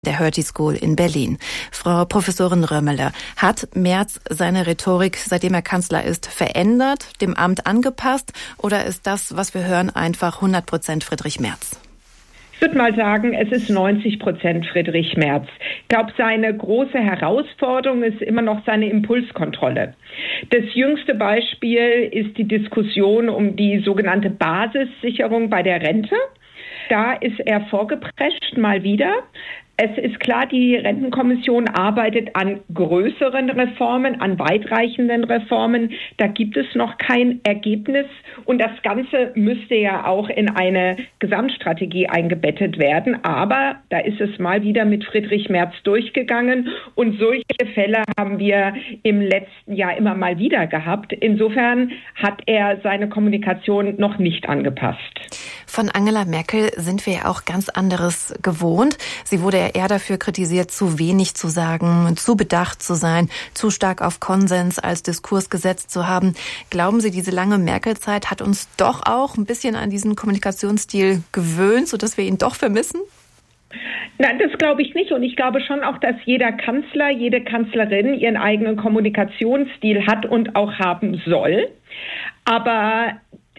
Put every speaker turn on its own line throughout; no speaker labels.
der Hertie School in Berlin. Frau Professorin Römmeler, hat Merz seine Rhetorik, seitdem er Kanzler ist, verändert, dem Amt angepasst, oder ist das, was wir hören, einfach 100% Friedrich Merz?
Ich würde mal sagen, es ist 90% Friedrich Merz. Ich glaube, seine große Herausforderung ist immer noch seine Impulskontrolle. Das jüngste Beispiel ist die Diskussion um die sogenannte Basissicherung bei der Rente. Da ist er vorgeprescht, mal wieder. Es ist klar, die Rentenkommission arbeitet an größeren Reformen, an weitreichenden Reformen. Da gibt es noch kein Ergebnis. Und das Ganze müsste ja auch in eine Gesamtstrategie eingebettet werden. Aber da ist es mal wieder mit Friedrich Merz durchgegangen. Und solche Fälle haben wir im letzten Jahr immer mal wieder gehabt. Insofern hat er seine Kommunikation noch nicht angepasst.
Von Angela Merkel sind wir ja auch ganz anderes gewohnt. Sie wurde ja eher dafür kritisiert, zu wenig zu sagen, zu bedacht zu sein, zu stark auf Konsens als Diskurs gesetzt zu haben. Glauben Sie, diese lange Merkel-Zeit hat uns doch auch ein bisschen an diesen Kommunikationsstil gewöhnt, sodass wir ihn doch vermissen?
Nein, das glaube ich nicht. Und ich glaube schon auch, dass jeder Kanzler, jede Kanzlerin ihren eigenen Kommunikationsstil hat und auch haben soll. Aber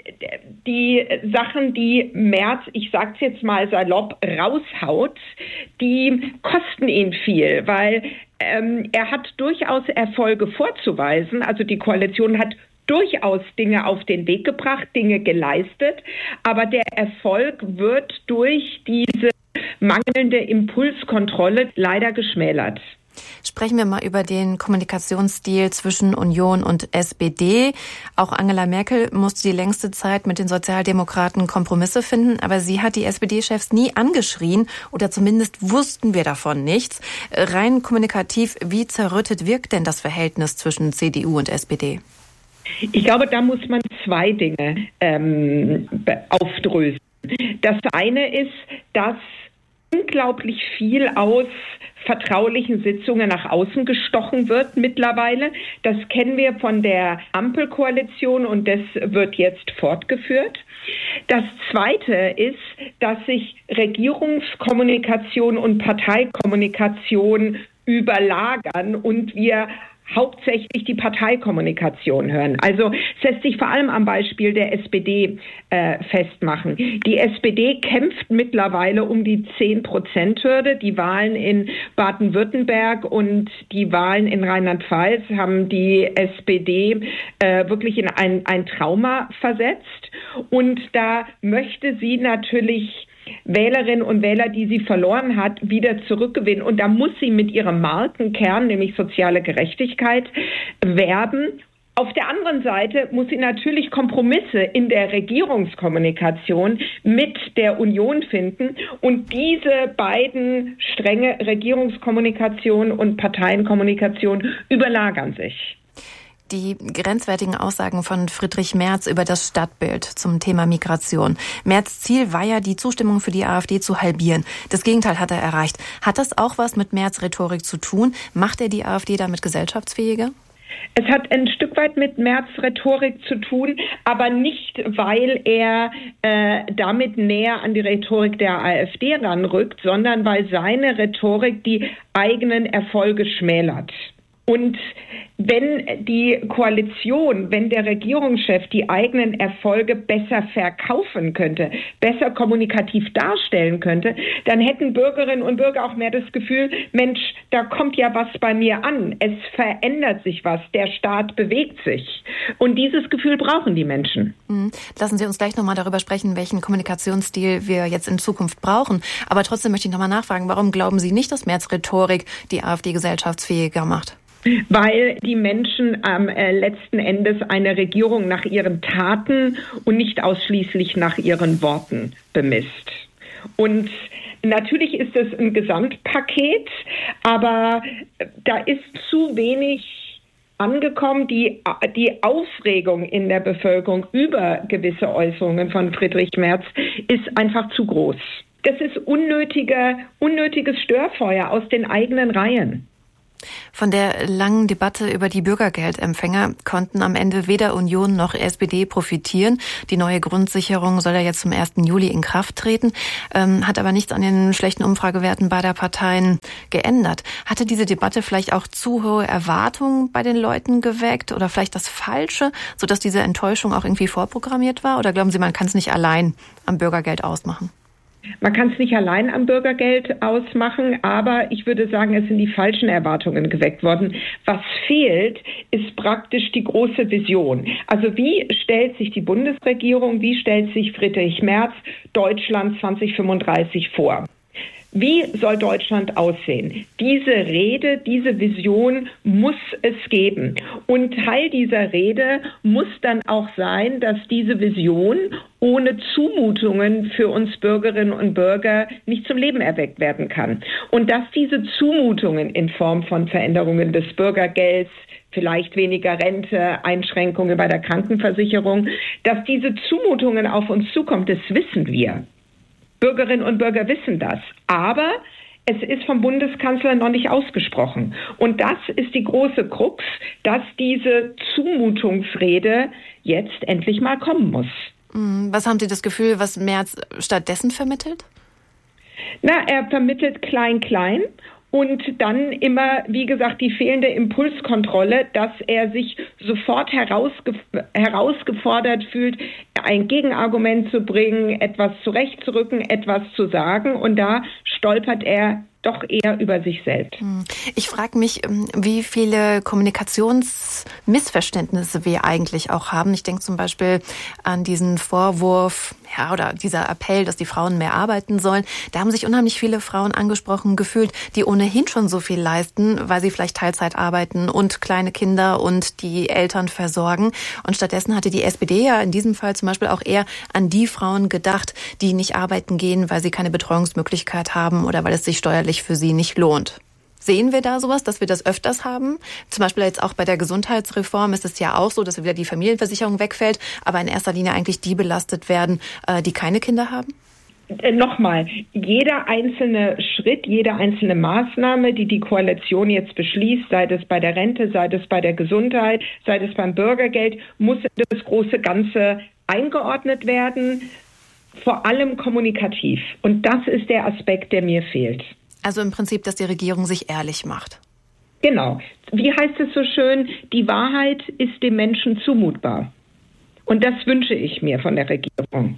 die Sachen, die Merz, ich sage es jetzt mal salopp, raushaut, die kosten ihn viel, weil er hat durchaus Erfolge vorzuweisen. Also die Koalition hat durchaus Dinge auf den Weg gebracht, Dinge geleistet, aber der Erfolg wird durch diese mangelnde Impulskontrolle leider geschmälert.
Sprechen wir mal über den Kommunikationsstil zwischen Union und SPD. Auch Angela Merkel musste die längste Zeit mit den Sozialdemokraten Kompromisse finden, aber sie hat die SPD-Chefs nie angeschrien oder zumindest wussten wir davon nichts. Rein kommunikativ, wie zerrüttet wirkt denn das Verhältnis zwischen CDU und SPD?
Ich glaube, da muss man zwei Dinge aufdröseln. Das eine ist, dass unglaublich viel aus vertraulichen Sitzungen nach außen gestochen wird mittlerweile. Das kennen wir von der Ampelkoalition und das wird jetzt fortgeführt. Das Zweite ist, dass sich Regierungskommunikation und Parteikommunikation überlagern und wir hauptsächlich die Parteikommunikation hören. Also es lässt sich vor allem am Beispiel der SPD festmachen. Die SPD kämpft mittlerweile um die 10%-Hürde. Die Wahlen in Baden-Württemberg und die Wahlen in Rheinland-Pfalz haben die SPD wirklich in ein Trauma versetzt. Und da möchte sie natürlich Wählerinnen und Wähler, die sie verloren hat, wieder zurückgewinnen. Und da muss sie mit ihrem Markenkern, nämlich soziale Gerechtigkeit, werben. Auf der anderen Seite muss sie natürlich Kompromisse in der Regierungskommunikation mit der Union finden. Und diese beiden Stränge, Regierungskommunikation und Parteienkommunikation, überlagern sich.
Die grenzwertigen Aussagen von Friedrich Merz über das Stadtbild zum Thema Migration. Merz' Ziel war ja, die Zustimmung für die AfD zu halbieren. Das Gegenteil hat er erreicht. Hat das auch was mit Merz' Rhetorik zu tun? Macht er die AfD damit gesellschaftsfähiger?
Es hat ein Stück weit mit Merz' Rhetorik zu tun, aber nicht, weil er damit näher an die Rhetorik der AfD ranrückt, sondern weil seine Rhetorik die eigenen Erfolge schmälert. Und wenn die Koalition, wenn der Regierungschef die eigenen Erfolge besser verkaufen könnte, besser kommunikativ darstellen könnte, dann hätten Bürgerinnen und Bürger auch mehr das Gefühl, Mensch, da kommt ja was bei mir an. Es verändert sich was. Der Staat bewegt sich. Und dieses Gefühl brauchen die Menschen.
Lassen Sie uns gleich nochmal darüber sprechen, welchen Kommunikationsstil wir jetzt in Zukunft brauchen. Aber trotzdem möchte ich nochmal nachfragen, warum glauben Sie nicht, dass Merz' Rhetorik die AfD gesellschaftsfähiger macht?
Weil die Menschen am letzten Endes eine Regierung nach ihren Taten und nicht ausschließlich nach ihren Worten bemisst. Und natürlich ist es ein Gesamtpaket, aber da ist zu wenig angekommen. Die Aufregung in der Bevölkerung über gewisse Äußerungen von Friedrich Merz ist einfach zu groß. Das ist unnötiges Störfeuer aus den eigenen Reihen.
Von der langen Debatte über die Bürgergeldempfänger konnten am Ende weder Union noch SPD profitieren. Die neue Grundsicherung soll ja jetzt zum 1. Juli in Kraft treten, hat aber nichts an den schlechten Umfragewerten beider Parteien geändert. Hatte diese Debatte vielleicht auch zu hohe Erwartungen bei den Leuten geweckt oder vielleicht das Falsche, sodass diese Enttäuschung auch irgendwie vorprogrammiert war? Oder glauben Sie, man kann es nicht allein am Bürgergeld ausmachen?
Man kann es nicht allein am Bürgergeld ausmachen, aber ich würde sagen, es sind die falschen Erwartungen geweckt worden. Was fehlt, ist praktisch die große Vision. Also wie stellt sich die Bundesregierung, wie stellt sich Friedrich Merz Deutschland 2035 vor? Wie soll Deutschland aussehen? Diese Rede, diese Vision muss es geben. Und Teil dieser Rede muss dann auch sein, dass diese Vision ohne Zumutungen für uns Bürgerinnen und Bürger nicht zum Leben erweckt werden kann. Und dass diese Zumutungen in Form von Veränderungen des Bürgergelds, vielleicht weniger Rente, Einschränkungen bei der Krankenversicherung, dass diese Zumutungen auf uns zukommen, das wissen wir. Bürgerinnen und Bürger wissen das, aber es ist vom Bundeskanzler noch nicht ausgesprochen. Und das ist die große Krux, dass diese Zumutungsrede jetzt endlich mal kommen muss.
Was haben Sie das Gefühl, was Merz stattdessen vermittelt?
Er vermittelt klein. Und dann immer, wie gesagt, die fehlende Impulskontrolle, dass er sich sofort herausgefordert fühlt, ein Gegenargument zu bringen, etwas zurechtzurücken, etwas zu sagen. Und da stolpert er doch eher über sich selbst.
Ich frage mich, wie viele Kommunikationsmissverständnisse wir eigentlich auch haben. Ich denke zum Beispiel an diesen Vorwurf, oder dieser Appell, dass die Frauen mehr arbeiten sollen. Da haben sich unheimlich viele Frauen angesprochen gefühlt, die ohnehin schon so viel leisten, weil sie vielleicht Teilzeit arbeiten und kleine Kinder und die Eltern versorgen. Und stattdessen hatte die SPD ja in diesem Fall zum Beispiel auch eher an die Frauen gedacht, die nicht arbeiten gehen, weil sie keine Betreuungsmöglichkeit haben oder weil es sich steuerlich für sie nicht lohnt. Sehen wir da sowas, dass wir das öfters haben? Zum Beispiel jetzt auch bei der Gesundheitsreform ist es ja auch so, dass wieder die Familienversicherung wegfällt, aber in erster Linie eigentlich die belastet werden, die keine Kinder haben?
Nochmal, jeder einzelne Schritt, jede einzelne Maßnahme, die die Koalition jetzt beschließt, sei es bei der Rente, sei es bei der Gesundheit, sei es beim Bürgergeld, muss in das große Ganze eingeordnet werden, vor allem kommunikativ. Und das ist der Aspekt, der mir fehlt.
Also im Prinzip, dass die Regierung sich ehrlich macht.
Genau. Wie heißt es so schön? Die Wahrheit ist dem Menschen zumutbar. Und das wünsche ich mir von der Regierung.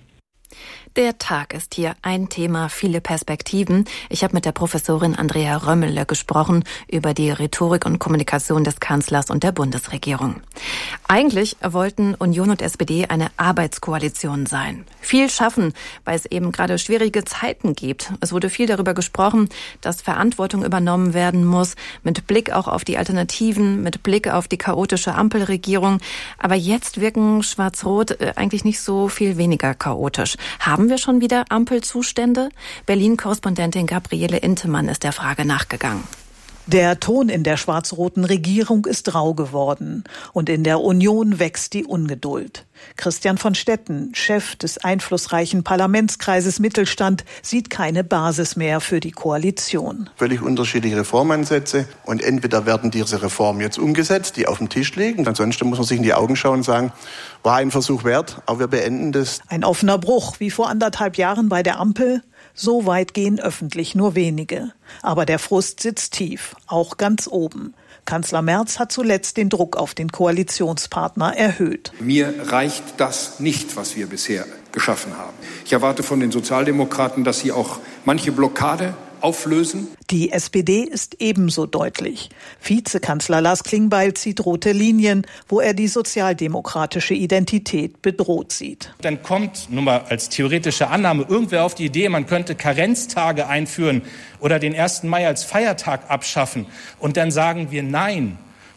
Der Tag ist hier ein Thema, viele Perspektiven. Ich habe mit der Professorin Andrea Römmele gesprochen über die Rhetorik und Kommunikation des Kanzlers und der Bundesregierung. Eigentlich wollten Union und SPD eine Arbeitskoalition sein. Viel schaffen, weil es eben gerade schwierige Zeiten gibt. Es wurde viel darüber gesprochen, dass Verantwortung übernommen werden muss, mit Blick auch auf die Alternativen, mit Blick auf die chaotische Ampelregierung. Aber jetzt wirken Schwarz-Rot eigentlich nicht so viel weniger chaotisch. Haben wir schon wieder Ampelzustände? Berlin-Korrespondentin Gabriele Intemann ist der Frage nachgegangen.
Der Ton in der schwarz-roten Regierung ist rau geworden und in der Union wächst die Ungeduld. Christian von Stetten, Chef des einflussreichen Parlamentskreises Mittelstand, sieht keine Basis mehr für die Koalition.
Völlig unterschiedliche Reformansätze und entweder werden diese Reformen jetzt umgesetzt, die auf dem Tisch liegen, ansonsten muss man sich in die Augen schauen und sagen, war ein Versuch wert, aber wir beenden das.
Ein offener Bruch, wie vor 1,5 Jahren bei der Ampel. So weit gehen öffentlich nur wenige. Aber der Frust sitzt tief, auch ganz oben. Kanzler Merz hat zuletzt den Druck auf den Koalitionspartner erhöht.
Mir reicht das nicht, was wir bisher geschaffen haben. Ich erwarte von den Sozialdemokraten, dass sie auch manche Blockade auflösen.
Die SPD ist ebenso deutlich. Vizekanzler Lars Klingbeil zieht rote Linien, wo er die sozialdemokratische Identität bedroht sieht.
Dann kommt, nur mal als theoretische Annahme, irgendwer auf die Idee, man könnte Karenztage einführen oder den 1. Mai als Feiertag abschaffen. Und dann sagen wir nein.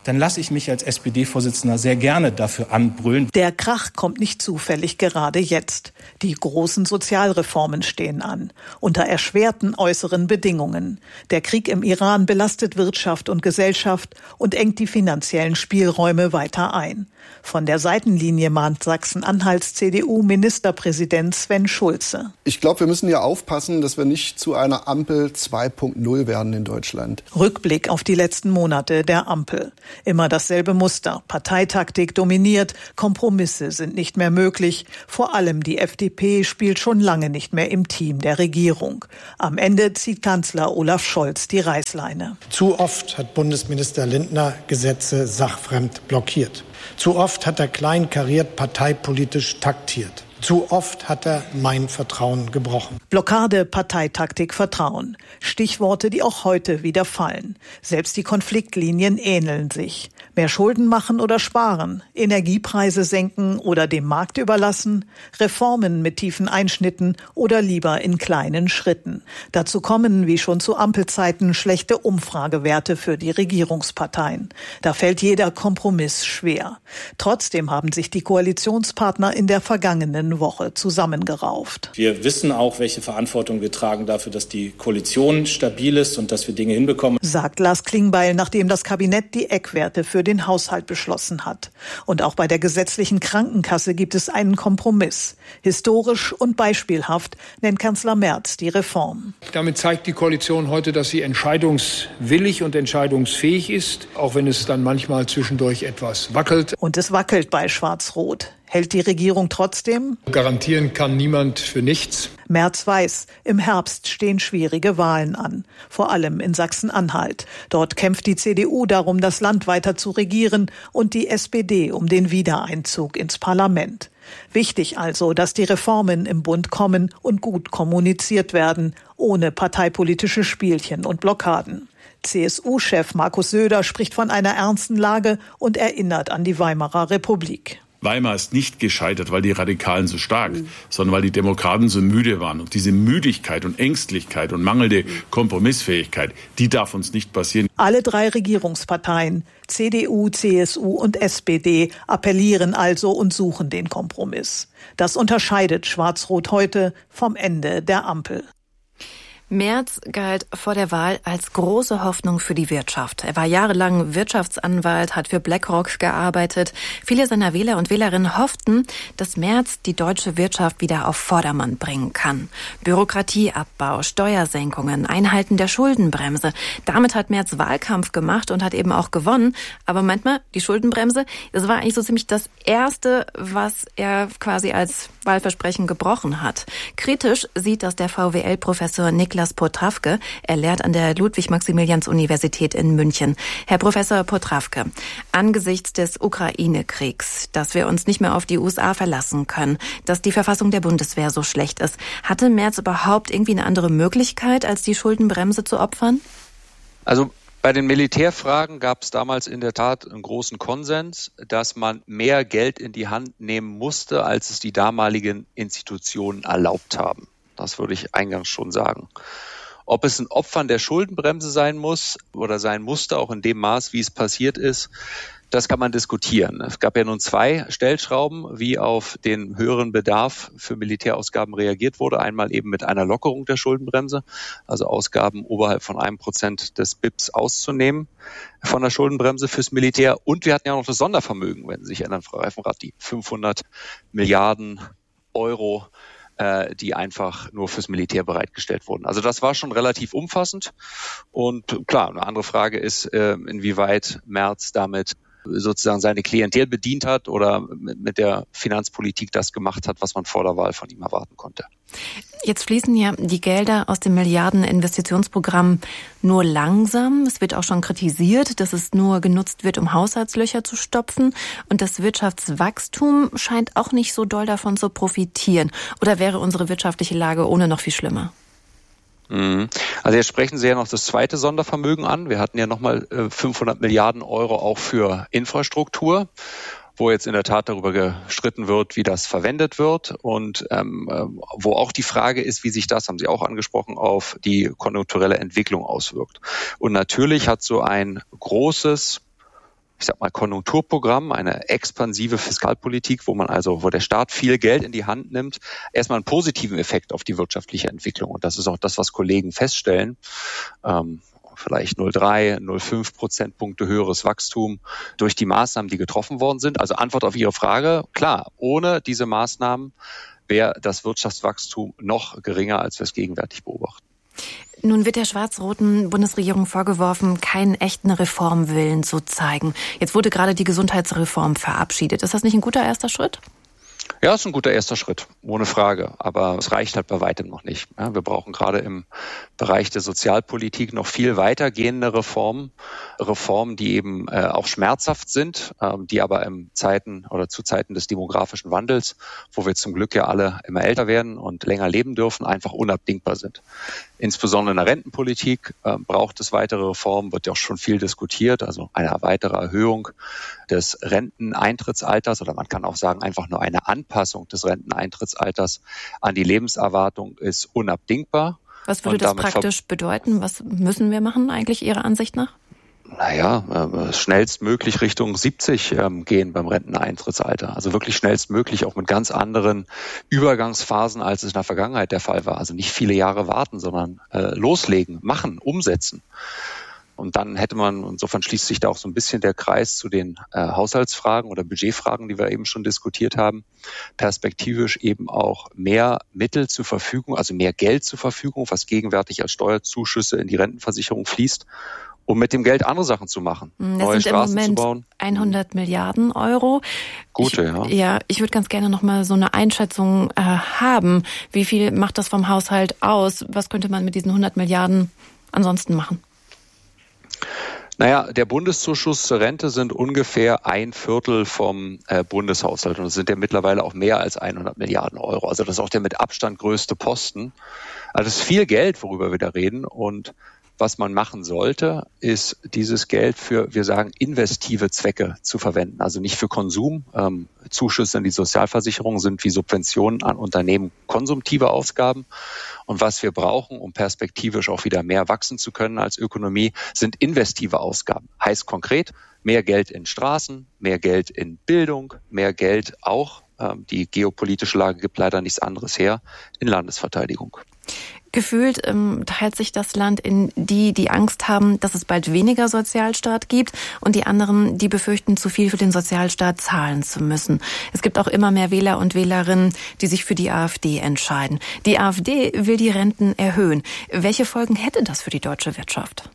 dann lasse ich mich als SPD-Vorsitzender sehr gerne dafür anbrüllen.
Der Krach kommt nicht zufällig gerade jetzt. Die großen Sozialreformen stehen an, unter erschwerten äußeren Bedingungen. Der Krieg im Iran belastet Wirtschaft und Gesellschaft und engt die finanziellen Spielräume weiter ein. Von der Seitenlinie mahnt Sachsen-Anhalts CDU-Ministerpräsident Sven Schulze.
Ich glaube, wir müssen ja aufpassen, dass wir nicht zu einer Ampel 2.0 werden in Deutschland.
Rückblick auf die letzten Monate der Ampel. Immer dasselbe Muster. Parteitaktik dominiert, Kompromisse sind nicht mehr möglich. Vor allem die FDP spielt schon lange nicht mehr im Team der Regierung. Am Ende zieht Kanzler Olaf Scholz die Reißleine.
Zu oft hat Bundesminister Lindner Gesetze sachfremd blockiert. Zu oft hat er kleinkariert parteipolitisch taktiert. Zu oft hat er mein Vertrauen gebrochen.
Blockade, Parteitaktik, Vertrauen. Stichworte, die auch heute wieder fallen. Selbst die Konfliktlinien ähneln sich. Mehr Schulden machen oder sparen, Energiepreise senken oder dem Markt überlassen, Reformen mit tiefen Einschnitten oder lieber in kleinen Schritten. Dazu kommen, wie schon zu Ampelzeiten, schlechte Umfragewerte für die Regierungsparteien. Da fällt jeder Kompromiss schwer. Trotzdem haben sich die Koalitionspartner in der vergangenen Woche zusammengerauft.
Wir wissen auch, welche Verantwortung wir tragen dafür, dass die Koalition stabil ist und dass wir Dinge hinbekommen,
sagt Lars Klingbeil, nachdem das Kabinett die Eckwerte für den Haushalt beschlossen hat. Und auch bei der gesetzlichen Krankenkasse gibt es einen Kompromiss. Historisch und beispielhaft nennt Kanzler Merz die Reform.
Damit zeigt die Koalition heute, dass sie entscheidungswillig und entscheidungsfähig ist, auch wenn es dann manchmal zwischendurch etwas wackelt.
Und es wackelt bei Schwarz-Rot. Hält die Regierung trotzdem?
Garantieren kann niemand für nichts.
Merz weiß, im Herbst stehen schwierige Wahlen an, vor allem in Sachsen-Anhalt. Dort kämpft die CDU darum, das Land weiter zu regieren und die SPD um den Wiedereinzug ins Parlament. Wichtig also, dass die Reformen im Bund kommen und gut kommuniziert werden, ohne parteipolitische Spielchen und Blockaden. CSU-Chef Markus Söder spricht von einer ernsten Lage und erinnert an die Weimarer Republik.
Weimar ist nicht gescheitert, weil die Radikalen so stark, sondern weil die Demokraten so müde waren. Und diese Müdigkeit und Ängstlichkeit und mangelnde Kompromissfähigkeit, die darf uns nicht passieren.
Alle drei Regierungsparteien, CDU, CSU und SPD, appellieren also und suchen den Kompromiss. Das unterscheidet Schwarz-Rot heute vom Ende der Ampel.
Merz galt vor der Wahl als große Hoffnung für die Wirtschaft. Er war jahrelang Wirtschaftsanwalt, hat für BlackRock gearbeitet. Viele seiner Wähler und Wählerinnen hofften, dass Merz die deutsche Wirtschaft wieder auf Vordermann bringen kann. Bürokratieabbau, Steuersenkungen, Einhalten der Schuldenbremse. Damit hat Merz Wahlkampf gemacht und hat eben auch gewonnen. Aber manchmal, die Schuldenbremse, das war eigentlich so ziemlich das Erste, was er quasi als Wahlversprechen gebrochen hat. Kritisch sieht das der VWL-Professor Niklas Potrawke. Er lehrt an der Ludwig-Maximilians-Universität in München. Herr Professor Potrawke, angesichts des Ukraine-Kriegs, dass wir uns nicht mehr auf die USA verlassen können, dass die Verfassung der Bundeswehr so schlecht ist, hatte Merz überhaupt irgendwie eine andere Möglichkeit, als die Schuldenbremse zu opfern?
Also bei den Militärfragen gab es damals in der Tat einen großen Konsens, dass man mehr Geld in die Hand nehmen musste, als es die damaligen Institutionen erlaubt haben. Das würde ich eingangs schon sagen. Ob es ein Opfern der Schuldenbremse sein muss oder sein musste, auch in dem Maß, wie es passiert ist, das kann man diskutieren. Es gab ja nun 2 Stellschrauben, wie auf den höheren Bedarf für Militärausgaben reagiert wurde. Einmal eben mit einer Lockerung der Schuldenbremse, also Ausgaben oberhalb von 1% des BIPs auszunehmen von der Schuldenbremse fürs Militär. Und wir hatten ja noch das Sondervermögen, wenn Sie sich erinnern, Frau Reifenrath, die 500 Milliarden Euro, die einfach nur fürs Militär bereitgestellt wurden. Also das war schon relativ umfassend. Und klar, eine andere Frage ist, inwieweit Merz damit sozusagen seine Klientel bedient hat oder mit der Finanzpolitik das gemacht hat, was man vor der Wahl von ihm erwarten konnte.
Jetzt fließen ja die Gelder aus dem Milliardeninvestitionsprogramm nur langsam. Es wird auch schon kritisiert, dass es nur genutzt wird, um Haushaltslöcher zu stopfen. Und das Wirtschaftswachstum scheint auch nicht so doll davon zu profitieren. Oder wäre unsere wirtschaftliche Lage ohne noch viel schlimmer?
Also jetzt sprechen Sie ja noch das zweite Sondervermögen an. Wir hatten ja nochmal 500 Milliarden Euro auch für Infrastruktur, wo jetzt in der Tat darüber gestritten wird, wie das verwendet wird und wo auch die Frage ist, wie sich das, haben Sie auch angesprochen, auf die konjunkturelle Entwicklung auswirkt. Und natürlich hat so ein großes Konjunkturprogramm, eine expansive Fiskalpolitik, wo der Staat viel Geld in die Hand nimmt, erstmal einen positiven Effekt auf die wirtschaftliche Entwicklung. Und das ist auch das, was Kollegen feststellen. Vielleicht 0,3, 0,5 Prozentpunkte höheres Wachstum durch die Maßnahmen, die getroffen worden sind. Also Antwort auf Ihre Frage, klar, ohne diese Maßnahmen wäre das Wirtschaftswachstum noch geringer, als wir es gegenwärtig beobachten.
Nun wird der schwarz-roten Bundesregierung vorgeworfen, keinen echten Reformwillen zu zeigen. Jetzt wurde gerade die Gesundheitsreform verabschiedet. Ist das nicht ein guter erster Schritt?
Ja, ist ein guter erster Schritt, ohne Frage. Aber es reicht halt bei weitem noch nicht. Ja, wir brauchen gerade im Bereich der Sozialpolitik noch viel weitergehende Reformen, die eben auch schmerzhaft sind, die aber zu Zeiten des demografischen Wandels, wo wir zum Glück ja alle immer älter werden und länger leben dürfen, einfach unabdingbar sind. Insbesondere in der Rentenpolitik braucht es weitere Reformen, wird ja auch schon viel diskutiert, also eine weitere Erhöhung des Renteneintrittsalters, oder man kann auch sagen, einfach nur eine Anpassung des Renteneintrittsalters an die Lebenserwartung ist unabdingbar.
Was würde das praktisch bedeuten? Was müssen wir machen eigentlich Ihrer Ansicht nach?
Schnellstmöglich Richtung 70 gehen beim Renteneintrittsalter. Also wirklich schnellstmöglich, auch mit ganz anderen Übergangsphasen, als es in der Vergangenheit der Fall war. Also nicht viele Jahre warten, sondern loslegen, machen, umsetzen. Und dann insofern schließt sich da auch so ein bisschen der Kreis zu den Haushaltsfragen oder Budgetfragen, die wir eben schon diskutiert haben, perspektivisch eben auch mehr Mittel zur Verfügung, also mehr Geld zur Verfügung, was gegenwärtig als Steuerzuschüsse in die Rentenversicherung fließt, um mit dem Geld andere Sachen zu machen, neue Straßen zu bauen.
100 Milliarden Euro. Ich würde ganz gerne noch mal so eine Einschätzung haben. Wie viel macht das vom Haushalt aus? Was könnte man mit diesen 100 Milliarden ansonsten machen?
Der Bundeszuschuss zur Rente sind ungefähr 1/4 vom Bundeshaushalt. Und das sind ja mittlerweile auch mehr als 100 Milliarden Euro. Also das ist auch der mit Abstand größte Posten. Also das ist viel Geld, worüber wir da reden. Und was man machen sollte, ist dieses Geld für, wir sagen, investive Zwecke zu verwenden. Also nicht für Konsum. Zuschüsse in die Sozialversicherung sind wie Subventionen an Unternehmen konsumtive Ausgaben. Und was wir brauchen, um perspektivisch auch wieder mehr wachsen zu können als Ökonomie, sind investive Ausgaben. Heißt konkret, mehr Geld in Straßen, mehr Geld in Bildung, mehr Geld auch, die geopolitische Lage gibt leider nichts anderes her, in Landesverteidigung.
Gefühlt teilt sich das Land in die Angst haben, dass es bald weniger Sozialstaat gibt, und die anderen, die befürchten, zu viel für den Sozialstaat zahlen zu müssen. Es gibt auch immer mehr Wähler und Wählerinnen, die sich für die AfD entscheiden. Die AfD will die Renten erhöhen. Welche Folgen hätte das für die deutsche Wirtschaft?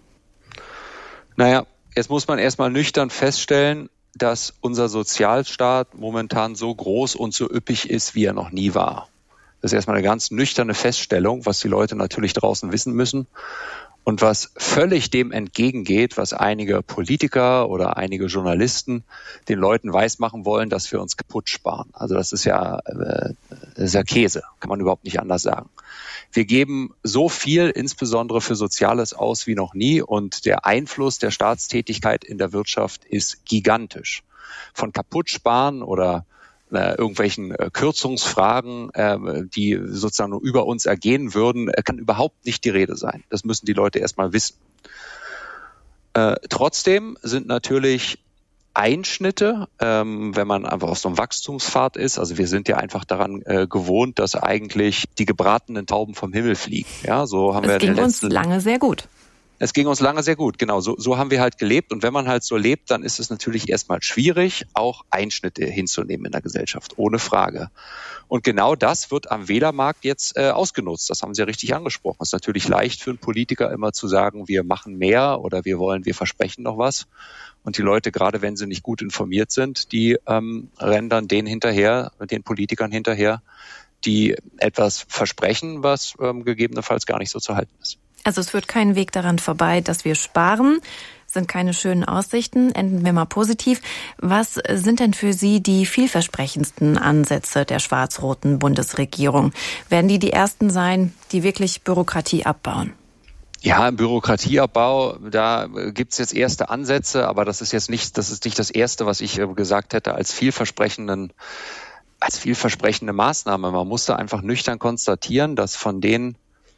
Jetzt muss man erstmal nüchtern feststellen, dass unser Sozialstaat momentan so groß und so üppig ist, wie er noch nie war. Das ist erstmal eine ganz nüchterne Feststellung, was die Leute natürlich draußen wissen müssen und was völlig dem entgegengeht, was einige Politiker oder einige Journalisten den Leuten weismachen wollen, dass wir uns kaputt sparen. Also das ist ja Käse, kann man überhaupt nicht anders sagen. Wir geben so viel, insbesondere für Soziales, aus wie noch nie, und der Einfluss der Staatstätigkeit in der Wirtschaft ist gigantisch. Von kaputt sparen oder irgendwelchen Kürzungsfragen, die sozusagen nur über uns ergehen würden, kann überhaupt nicht die Rede sein. Das müssen die Leute erstmal wissen. Trotzdem sind natürlich Einschnitte, wenn man einfach auf so einem Wachstumspfad ist. Also wir sind ja einfach daran gewohnt, dass eigentlich die gebratenen Tauben vom Himmel fliegen. Ja, so haben wir
in den letzten lange sehr gut.
Es ging uns lange sehr gut, genau. So haben wir halt gelebt. Und wenn man halt so lebt, dann ist es natürlich erstmal schwierig, auch Einschnitte hinzunehmen in der Gesellschaft, ohne Frage. Und genau das wird am Wählermarkt jetzt ausgenutzt. Das haben Sie ja richtig angesprochen. Es ist natürlich leicht für einen Politiker immer zu sagen, wir machen mehr oder wir versprechen noch was. Und die Leute, gerade wenn sie nicht gut informiert sind, die rennen dann den Politikern hinterher, die etwas versprechen, was gegebenenfalls gar nicht so zu halten ist.
Also es führt kein Weg daran vorbei, dass wir sparen. Sind keine schönen Aussichten. Enden wir mal positiv. Was sind denn für Sie die vielversprechendsten Ansätze der schwarz-roten Bundesregierung? Werden die ersten sein, die wirklich Bürokratie abbauen?
Ja, im Bürokratieabbau, da gibt's jetzt erste Ansätze, aber das ist nicht das Erste, was ich gesagt hätte als vielversprechende Maßnahme. Man muss da einfach nüchtern konstatieren, dass von den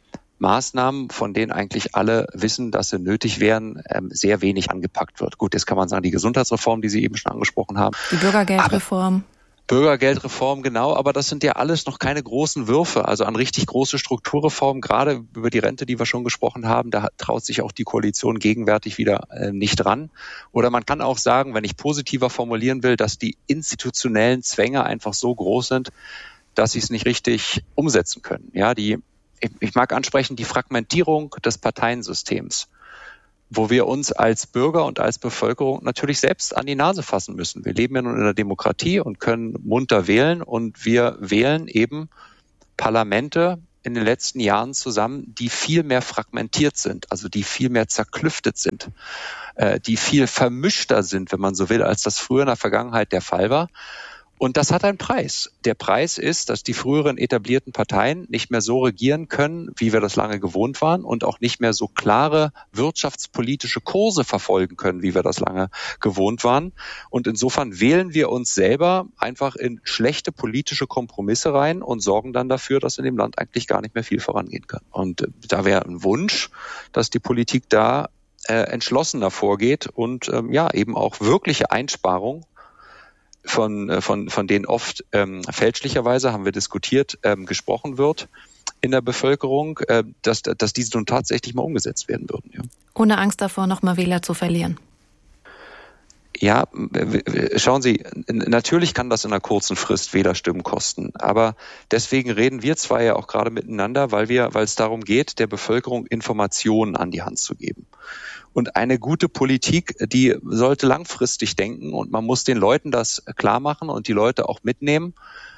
Maßnahmen, von denen eigentlich alle wissen, dass sie nötig wären, sehr wenig angepackt wird. Gut, jetzt kann man sagen, die Gesundheitsreform, die Sie eben schon angesprochen haben.
Die Bürgergeldreform.
Bürgergeldreform, genau, aber das sind ja alles noch keine großen Würfe, also an richtig große Strukturreformen, gerade über die Rente, die wir schon gesprochen haben, da traut sich auch die Koalition gegenwärtig wieder nicht ran. Oder man kann auch sagen, wenn ich positiver formulieren will, dass die institutionellen Zwänge einfach so groß sind, dass sie es nicht richtig umsetzen können. Ja, ich mag ansprechen, die Fragmentierung des Parteiensystems, wo wir uns als Bürger und als Bevölkerung natürlich selbst an die Nase fassen müssen. Wir leben ja nun in einer Demokratie und können munter wählen und wir wählen eben Parlamente in den letzten Jahren zusammen, die viel mehr fragmentiert sind, also die viel mehr zerklüftet sind, die viel vermischter sind, wenn man so will, als das früher in der Vergangenheit der Fall war. Und das hat einen Preis. Der Preis ist, dass die früheren etablierten Parteien nicht mehr so regieren können, wie wir das lange gewohnt waren und auch nicht mehr so klare wirtschaftspolitische Kurse verfolgen können, wie wir das lange gewohnt waren. Und insofern wählen wir uns selber einfach in schlechte politische Kompromisse rein und sorgen dann dafür, dass in dem Land eigentlich gar nicht mehr viel vorangehen kann. Und da wäre ein Wunsch, dass die Politik da entschlossener vorgeht und eben auch wirkliche Einsparungen von denen oft fälschlicherweise, haben wir diskutiert, gesprochen wird in der Bevölkerung, dass diese nun tatsächlich mal umgesetzt werden würden. Ja.
Ohne Angst davor, nochmal Wähler zu verlieren.
Ja, schauen Sie, natürlich kann das in einer kurzen Frist Wählerstimmen kosten, aber deswegen reden wir zwei ja auch gerade miteinander, weil es darum geht, der Bevölkerung Informationen an die Hand zu geben. Und eine gute Politik, die sollte langfristig denken und man muss den Leuten das klar machen und die Leute auch mitnehmen.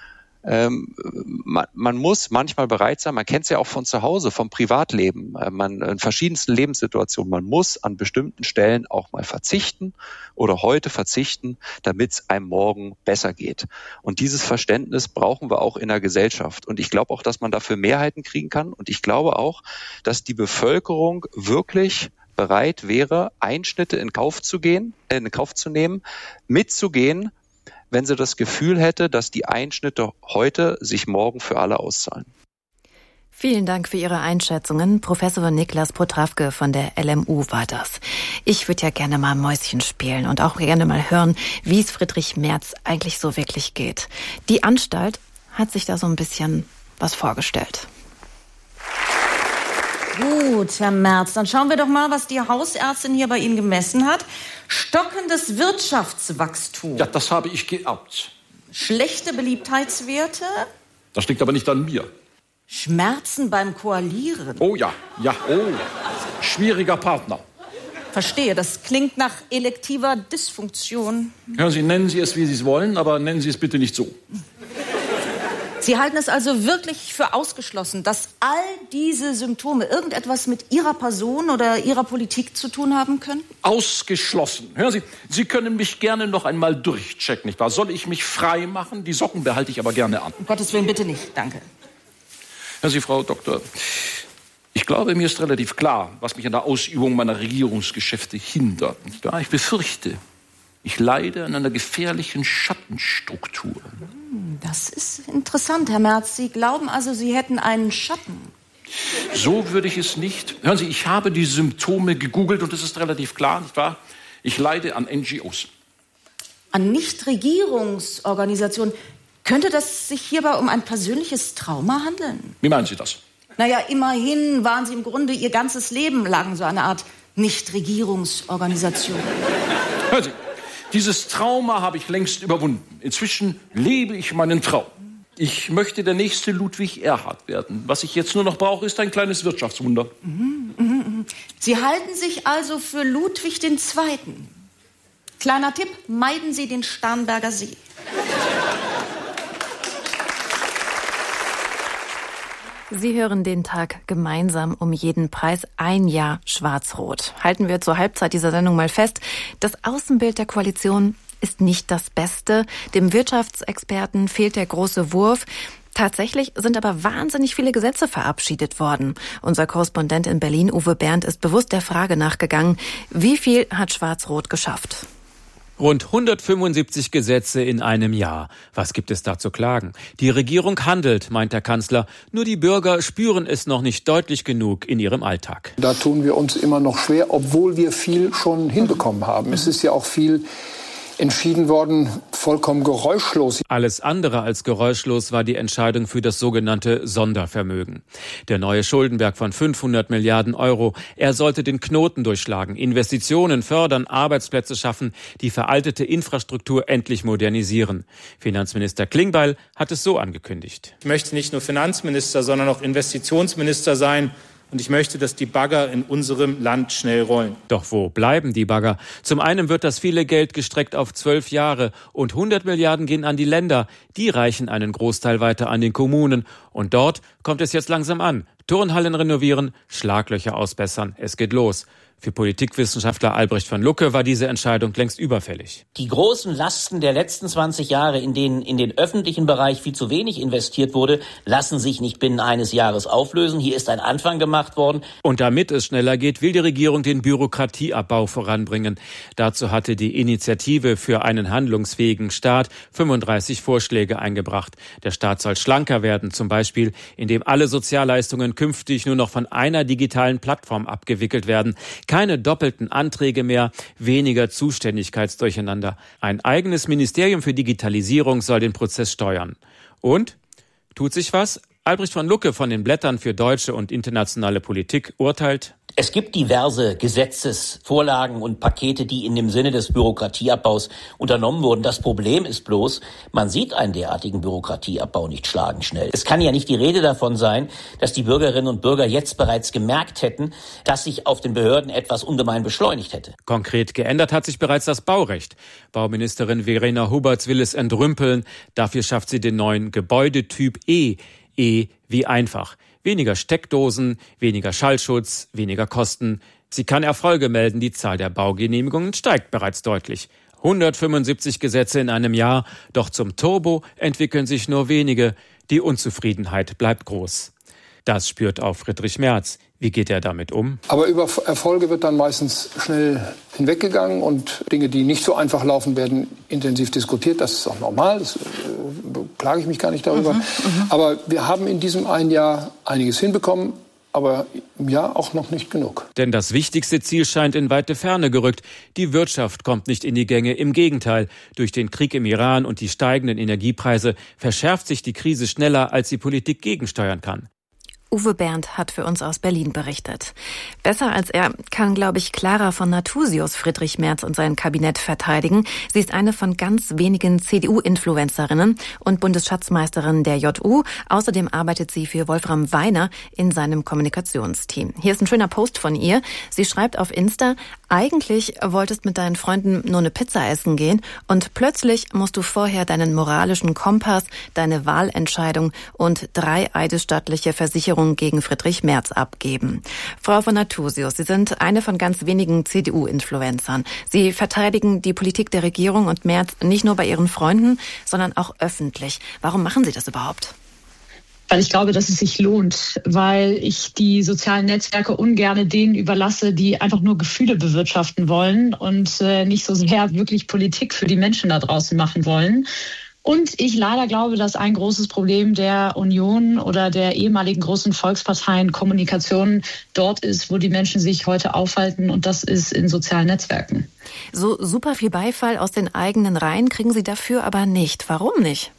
Man muss manchmal bereit sein, man kennt es ja auch von zu Hause, vom Privatleben, in verschiedensten Lebenssituationen, man muss an bestimmten Stellen auch mal verzichten oder heute verzichten, damit es einem morgen besser geht. Und dieses Verständnis brauchen wir auch in der Gesellschaft. Und ich glaube auch, dass man dafür Mehrheiten kriegen kann. Und ich glaube auch, dass die Bevölkerung wirklich bereit wäre, Einschnitte in Kauf zu nehmen, mitzugehen, wenn sie das Gefühl hätte, dass die Einschnitte heute sich morgen für alle auszahlen.
Vielen Dank für Ihre Einschätzungen. Professor Niklas Potrawke von der LMU war das. Ich würde ja gerne mal Mäuschen spielen und auch gerne mal hören, wie es Friedrich Merz eigentlich so wirklich geht. Die Anstalt hat sich da so ein bisschen was vorgestellt.
Gut, Herr Merz, dann schauen wir doch mal, was die Hausärztin hier bei Ihnen gemessen hat. Stockendes Wirtschaftswachstum.
Ja, das habe ich geerbt.
Schlechte Beliebtheitswerte.
Das liegt aber nicht an mir.
Schmerzen beim Koalieren.
Oh ja, schwieriger Partner.
Verstehe, das klingt nach elektiver Dysfunktion.
Hören Sie, nennen Sie es, wie Sie es wollen, aber nennen Sie es bitte nicht so.
Sie halten es also wirklich für ausgeschlossen, dass all diese Symptome irgendetwas mit Ihrer Person oder Ihrer Politik zu tun haben können?
Ausgeschlossen. Hören Sie, Sie können mich gerne noch einmal durchchecken, nicht wahr? Soll ich mich frei machen? Die Socken behalte ich aber gerne an.
Um Gottes Willen, bitte nicht. Danke.
Hören Sie, Frau Doktor, ich glaube, mir ist relativ klar, was mich an der Ausübung meiner Regierungsgeschäfte hindert. Nicht wahr? Ich befürchte, ich leide an einer gefährlichen Schattenstruktur.
Das ist interessant, Herr Merz. Sie glauben also, Sie hätten einen Schatten?
So würde ich es nicht. Hören Sie, ich habe die Symptome gegoogelt und es ist relativ klar, nicht wahr? Ich leide an NGOs.
An Nichtregierungsorganisationen. Könnte das sich hierbei um ein persönliches Trauma handeln?
Wie meinen Sie das?
Naja, immerhin waren Sie im Grunde Ihr ganzes Leben lang so eine Art Nichtregierungsorganisation.
Hören Sie, dieses Trauma habe ich längst überwunden. Inzwischen lebe ich meinen Traum. Ich möchte der nächste Ludwig Erhard werden. Was ich jetzt nur noch brauche, ist ein kleines Wirtschaftswunder.
Sie halten sich also für Ludwig II. Kleiner Tipp, meiden Sie den Starnberger See.
Sie hören den Tag gemeinsam um jeden Preis. Ein Jahr Schwarz-Rot. Halten wir zur Halbzeit dieser Sendung mal fest. Das Außenbild der Koalition ist nicht das Beste. Dem Wirtschaftsexperten fehlt der große Wurf. Tatsächlich sind aber wahnsinnig viele Gesetze verabschiedet worden. Unser Korrespondent in Berlin, Uwe Bernd, ist bewusst der Frage nachgegangen, wie viel hat Schwarz-Rot geschafft?
Rund 175 Gesetze in einem Jahr. Was gibt es da zu klagen? Die Regierung handelt, meint der Kanzler. Nur die Bürger spüren es noch nicht deutlich genug in ihrem Alltag.
Da tun wir uns immer noch schwer, obwohl wir viel schon hinbekommen haben. Es ist ja auch viel entschieden worden, vollkommen geräuschlos.
Alles andere als geräuschlos war die Entscheidung für das sogenannte Sondervermögen. Der neue Schuldenberg von 500 Milliarden Euro. Er sollte den Knoten durchschlagen, Investitionen fördern, Arbeitsplätze schaffen, die veraltete Infrastruktur endlich modernisieren. Finanzminister Klingbeil hat es so angekündigt.
Ich möchte nicht nur Finanzminister, sondern auch Investitionsminister sein. Und ich möchte, dass die Bagger in unserem Land schnell rollen.
Doch wo bleiben die Bagger? Zum einen wird das viele Geld gestreckt auf 12 Jahre und 100 Milliarden gehen an die Länder. Die reichen einen Großteil weiter an den Kommunen. Und dort kommt es jetzt langsam an. Turnhallen renovieren, Schlaglöcher ausbessern. Es geht los. Für Politikwissenschaftler Albrecht von Lucke war diese Entscheidung längst überfällig.
Die großen Lasten der letzten 20 Jahre, in denen in den öffentlichen Bereich viel zu wenig investiert wurde, lassen sich nicht binnen eines Jahres auflösen. Hier ist ein Anfang gemacht worden.
Und damit es schneller geht, will die Regierung den Bürokratieabbau voranbringen. Dazu hatte die Initiative für einen handlungsfähigen Staat 35 Vorschläge eingebracht. Der Staat soll schlanker werden, zum Beispiel, indem alle Sozialleistungen künftig nur noch von einer digitalen Plattform abgewickelt werden. Keine doppelten Anträge mehr, weniger Zuständigkeitsdurcheinander. Ein eigenes Ministerium für Digitalisierung soll den Prozess steuern. Und? Tut sich was? Albrecht von Lucke von den Blättern für deutsche und internationale Politik urteilt:
Es gibt diverse Gesetzesvorlagen und Pakete, die in dem Sinne des Bürokratieabbaus unternommen wurden. Das Problem ist bloß, man sieht einen derartigen Bürokratieabbau nicht schlagenschnell. Es kann ja nicht die Rede davon sein, dass die Bürgerinnen und Bürger jetzt bereits gemerkt hätten, dass sich auf den Behörden etwas ungemein beschleunigt hätte.
Konkret geändert hat sich bereits das Baurecht. Bauministerin Verena Huberts will es entrümpeln. Dafür schafft sie den neuen Gebäudetyp E. E wie einfach. Weniger Steckdosen, weniger Schallschutz, weniger Kosten. Sie kann Erfolge melden. Die Zahl der Baugenehmigungen steigt bereits deutlich. 175 Gesetze in einem Jahr. Doch zum Turbo entwickeln sich nur wenige. Die Unzufriedenheit bleibt groß. Das spürt auch Friedrich Merz. Wie geht er damit um?
Aber über Erfolge wird dann meistens schnell hinweggegangen und Dinge, die nicht so einfach laufen, werden intensiv diskutiert. Das ist auch normal, das klage ich mich gar nicht darüber. Aber wir haben in diesem einen Jahr einiges hinbekommen, aber im Jahr auch noch nicht genug.
Denn das wichtigste Ziel scheint in weite Ferne gerückt. Die Wirtschaft kommt nicht in die Gänge. Im Gegenteil, durch den Krieg im Iran und die steigenden Energiepreise verschärft sich die Krise schneller, als die Politik gegensteuern kann.
Uwe Berndt hat für uns aus Berlin berichtet. Besser als er kann, glaube ich, Clara von Nathusius Friedrich Merz und sein Kabinett verteidigen. Sie ist eine von ganz wenigen CDU-Influencerinnen und Bundesschatzmeisterin der JU. Außerdem arbeitet sie für Wolfram Weiner in seinem Kommunikationsteam. Hier ist ein schöner Post von ihr. Sie schreibt auf Insta: Eigentlich wolltest mit deinen Freunden nur eine Pizza essen gehen und plötzlich musst du vorher deinen moralischen Kompass, deine Wahlentscheidung und 3 eidesstattliche Versicherungen gegen Friedrich Merz abgeben. Frau von Nathusius, Sie sind eine von ganz wenigen CDU-Influencern. Sie verteidigen die Politik der Regierung und Merz nicht nur bei Ihren Freunden, sondern auch öffentlich. Warum machen Sie das überhaupt?
Weil ich glaube, dass es sich lohnt, weil ich die sozialen Netzwerke ungerne denen überlasse, die einfach nur Gefühle bewirtschaften wollen und nicht so sehr wirklich Politik für die Menschen da draußen machen wollen. Und ich leider glaube, dass ein großes Problem der Union oder der ehemaligen großen Volksparteien Kommunikation dort ist, wo die Menschen sich heute aufhalten, und das ist in sozialen Netzwerken.
So super viel Beifall aus den eigenen Reihen kriegen Sie dafür aber nicht. Warum nicht?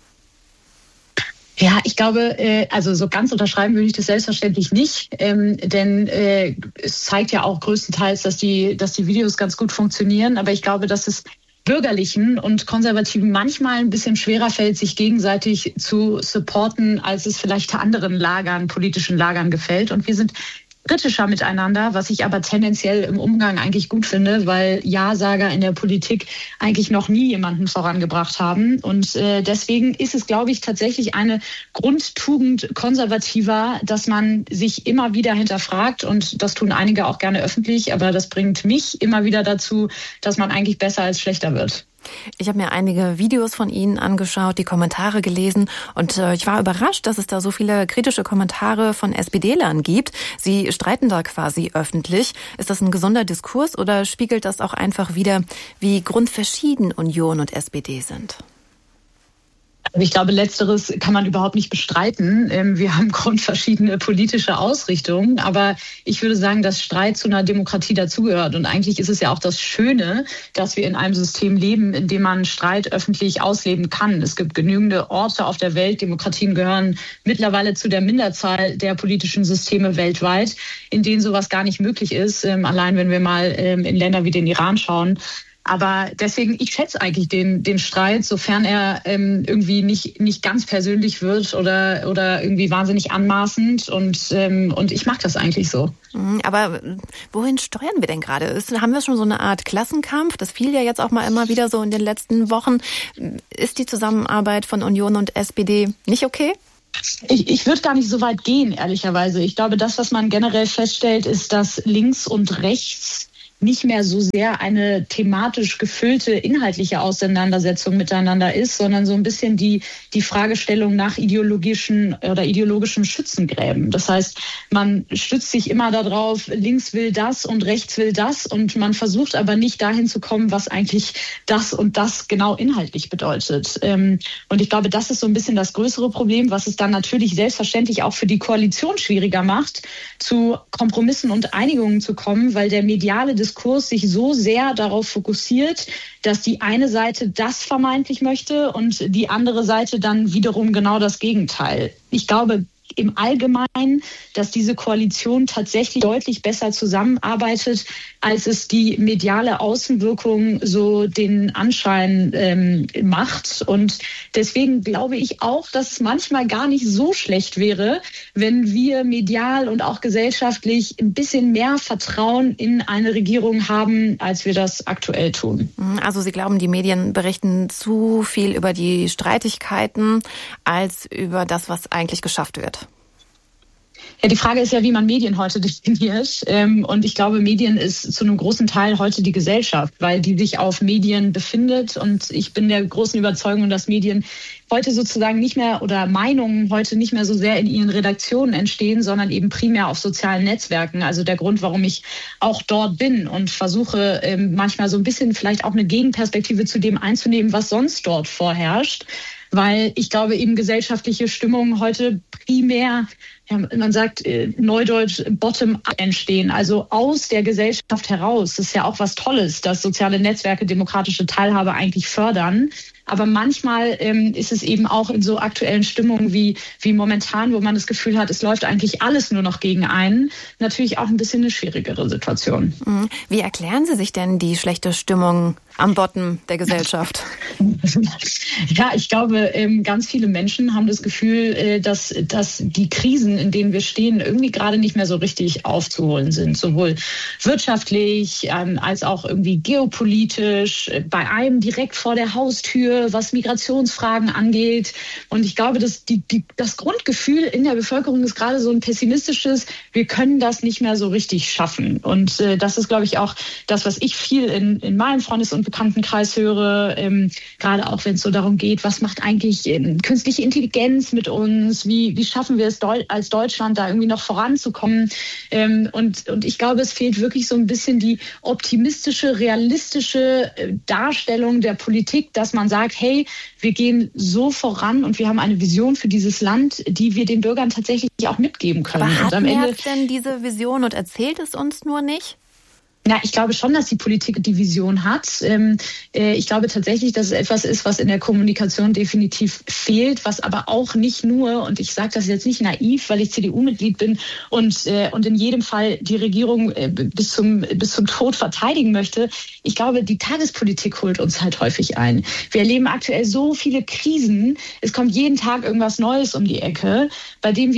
Ja, ich glaube, also so ganz unterschreiben würde ich das selbstverständlich nicht, denn es zeigt ja auch größtenteils, dass die Videos ganz gut funktionieren. Aber ich glaube, dass es Bürgerlichen und Konservativen manchmal ein bisschen schwerer fällt, sich gegenseitig zu supporten, als es vielleicht anderen Lagern, politischen Lagern gefällt. Und wir sind kritischer miteinander, was ich aber tendenziell im Umgang eigentlich gut finde, weil Ja-Sager in der Politik eigentlich noch nie jemanden vorangebracht haben. Und deswegen ist es, glaube ich, tatsächlich eine Grundtugend Konservativer, dass man sich immer wieder hinterfragt. Und das tun einige auch gerne öffentlich. Aber das bringt mich immer wieder dazu, dass man eigentlich besser als schlechter wird.
Ich habe mir einige Videos von Ihnen angeschaut, die Kommentare gelesen und ich war überrascht, dass es da so viele kritische Kommentare von SPD-Lern gibt. Sie streiten da quasi öffentlich. Ist das ein gesunder Diskurs oder spiegelt das auch einfach wider, wie grundverschieden Union und SPD sind?
Ich glaube, Letzteres kann man überhaupt nicht bestreiten. Wir haben grundverschiedene politische Ausrichtungen. Aber ich würde sagen, dass Streit zu einer Demokratie dazugehört. Und eigentlich ist es ja auch das Schöne, dass wir in einem System leben, in dem man Streit öffentlich ausleben kann. Es gibt genügende Orte auf der Welt. Demokratien gehören mittlerweile zu der Minderzahl der politischen Systeme weltweit, in denen sowas gar nicht möglich ist. Allein wenn wir mal in Länder wie den Iran schauen. Aber deswegen, ich schätze eigentlich den Streit, sofern er irgendwie nicht ganz persönlich wird oder irgendwie wahnsinnig anmaßend. Und ich mag das eigentlich so.
Aber wohin steuern wir denn gerade? Haben wir schon so eine Art Klassenkampf? Das fiel ja jetzt auch mal immer wieder so in den letzten Wochen. Ist die Zusammenarbeit von Union und SPD nicht okay?
Ich würde gar nicht so weit gehen, ehrlicherweise. Ich glaube, das, was man generell feststellt, ist, dass links und rechts nicht mehr so sehr eine thematisch gefüllte inhaltliche Auseinandersetzung miteinander ist, sondern so ein bisschen die Fragestellung nach ideologischen Schützengräben. Das heißt, man stützt sich immer darauf, links will das und rechts will das und man versucht aber nicht dahin zu kommen, was eigentlich das und das genau inhaltlich bedeutet. Und ich glaube, das ist so ein bisschen das größere Problem, was es dann natürlich selbstverständlich auch für die Koalition schwieriger macht, zu Kompromissen und Einigungen zu kommen, weil der mediale Diskurs sich so sehr darauf fokussiert, dass die eine Seite das vermeintlich möchte und die andere Seite dann wiederum genau das Gegenteil. Ich glaube im Allgemeinen, dass diese Koalition tatsächlich deutlich besser zusammenarbeitet, als es die mediale Außenwirkung so den Anschein macht. Und deswegen glaube ich auch, dass es manchmal gar nicht so schlecht wäre, wenn wir medial und auch gesellschaftlich ein bisschen mehr Vertrauen in eine Regierung haben, als wir das aktuell tun.
Also Sie glauben, die Medien berichten zu viel über die Streitigkeiten als über das, was eigentlich geschafft wird?
Ja, die Frage ist ja, wie man Medien heute definiert. Und ich glaube, Medien ist zu einem großen Teil heute die Gesellschaft, weil die sich auf Medien befindet. Und ich bin der großen Überzeugung, dass Medien heute sozusagen nicht mehr oder Meinungen heute nicht mehr so sehr in ihren Redaktionen entstehen, sondern eben primär auf sozialen Netzwerken. Also der Grund, warum ich auch dort bin und versuche manchmal so ein bisschen vielleicht auch eine Gegenperspektive zu dem einzunehmen, was sonst dort vorherrscht. Weil ich glaube, eben gesellschaftliche Stimmungen heute primär, ja, man sagt neudeutsch bottom-up entstehen, also aus der Gesellschaft heraus. Das ist ja auch was Tolles, dass soziale Netzwerke demokratische Teilhabe eigentlich fördern. Aber manchmal ist es eben auch in so aktuellen Stimmungen wie momentan, wo man das Gefühl hat, es läuft eigentlich alles nur noch gegen einen, natürlich auch ein bisschen eine schwierigere Situation.
Wie erklären Sie sich denn die schlechte Stimmung am Bottom der Gesellschaft?
Ja, ich glaube, ganz viele Menschen haben das Gefühl, dass die Krisen, in denen wir stehen, irgendwie gerade nicht mehr so richtig aufzuholen sind. Sowohl wirtschaftlich als auch irgendwie geopolitisch, bei einem direkt vor der Haustür, was Migrationsfragen angeht. Und ich glaube, dass das Grundgefühl in der Bevölkerung ist gerade so ein pessimistisches, wir können das nicht mehr so richtig schaffen. Und das ist, glaube ich, auch das, was ich viel in meinem Freundes- und Bekanntenkreis höre, gerade auch wenn es so darum geht, was macht eigentlich künstliche Intelligenz mit uns, wie schaffen wir es als Deutschland da irgendwie noch voranzukommen. Und ich glaube, es fehlt wirklich so ein bisschen die optimistische, realistische Darstellung der Politik, dass man sagt, hey, wir gehen so voran und wir haben eine Vision für dieses Land, die wir den Bürgern tatsächlich auch mitgeben können.
Aber hat
und am Ende
denn diese Vision und erzählt es uns nur nicht?
Ja, ich glaube schon, dass die Politik die Vision hat. Ich glaube tatsächlich, dass es etwas ist, was in der Kommunikation definitiv fehlt, was aber auch nicht nur, und ich sage das jetzt nicht naiv, weil ich CDU-Mitglied bin und in jedem Fall die Regierung bis zum Tod verteidigen möchte. Ich glaube, die Tagespolitik holt uns halt häufig ein. Wir erleben aktuell so viele Krisen. Es kommt jeden Tag irgendwas Neues um die Ecke, bei dem wir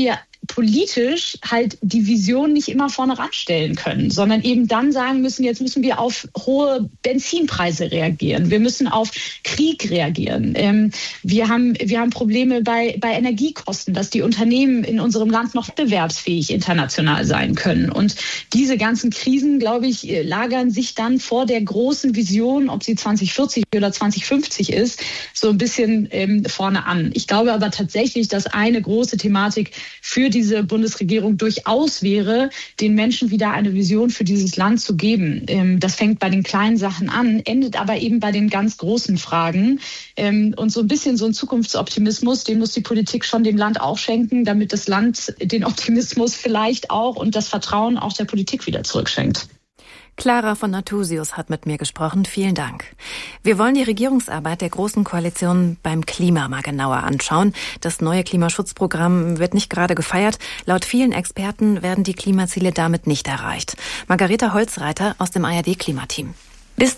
politisch halt die Vision nicht immer vorne ranstellen können, sondern eben dann sagen müssen, jetzt müssen wir auf hohe Benzinpreise reagieren, wir müssen auf Krieg reagieren. Wir haben Probleme bei Energiekosten, dass die Unternehmen in unserem Land noch wettbewerbsfähig international sein können. Und diese ganzen Krisen, glaube ich, lagern sich dann vor der großen Vision, ob sie 2040 oder 2050 ist, so ein bisschen vorne an. Ich glaube aber tatsächlich, dass eine große Thematik für diese Bundesregierung durchaus wäre, den Menschen wieder eine Vision für dieses Land zu geben. Das fängt bei den kleinen Sachen an, endet aber eben bei den ganz großen Fragen. Und so ein bisschen so ein Zukunftsoptimismus, den muss die Politik schon dem Land auch schenken, damit das Land den Optimismus vielleicht auch und das Vertrauen auch der Politik wieder zurückschenkt.
Clara von Nathusius hat mit mir gesprochen. Vielen Dank. Wir wollen die Regierungsarbeit der Großen Koalition beim Klima mal genauer anschauen. Das neue Klimaschutzprogramm wird nicht gerade gefeiert. Laut vielen Experten werden die Klimaziele damit nicht erreicht. Margareta Holzreiter aus dem ARD-Klimateam.
Bis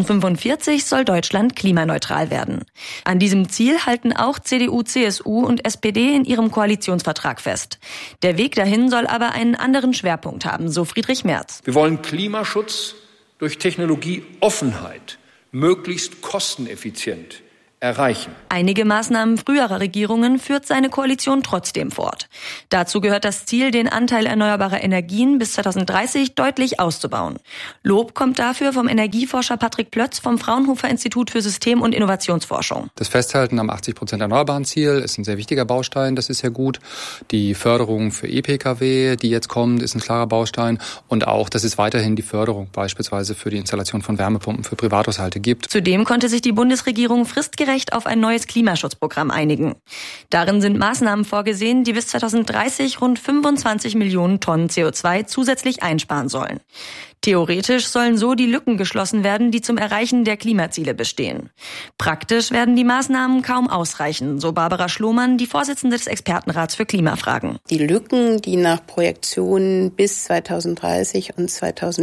2045 soll Deutschland klimaneutral werden. An diesem Ziel halten auch CDU, CSU und SPD in ihrem Koalitionsvertrag fest. Der Weg dahin soll aber einen anderen Schwerpunkt haben, so Friedrich Merz.
Wir wollen Klimaschutz durch Technologieoffenheit möglichst kosteneffizient erreichen.
Einige Maßnahmen früherer Regierungen führt seine Koalition trotzdem fort. Dazu gehört das Ziel, den Anteil erneuerbarer Energien bis 2030 deutlich auszubauen. Lob kommt dafür vom Energieforscher Patrick Plötz vom Fraunhofer Institut für System- und Innovationsforschung.
Das Festhalten am 80% erneuerbaren Ziel ist ein sehr wichtiger Baustein, das ist ja gut. Die Förderung für E-Pkw, die jetzt kommt, ist ein klarer Baustein. Und auch, dass es weiterhin die Förderung beispielsweise für die Installation von Wärmepumpen für Privathaushalte gibt.
Zudem konnte sich die Bundesregierung fristgerecht auf ein neues Klimaschutzprogramm einigen. Darin sind Maßnahmen vorgesehen, die bis 2030 rund 25 Millionen Tonnen CO2 zusätzlich einsparen sollen. Theoretisch sollen so die Lücken geschlossen werden, die zum Erreichen der Klimaziele bestehen. Praktisch werden die Maßnahmen kaum ausreichen, so Barbara Schlohmann, die Vorsitzende des Expertenrats für Klimafragen.
Die Lücken, die nach Projektionen bis 2030 und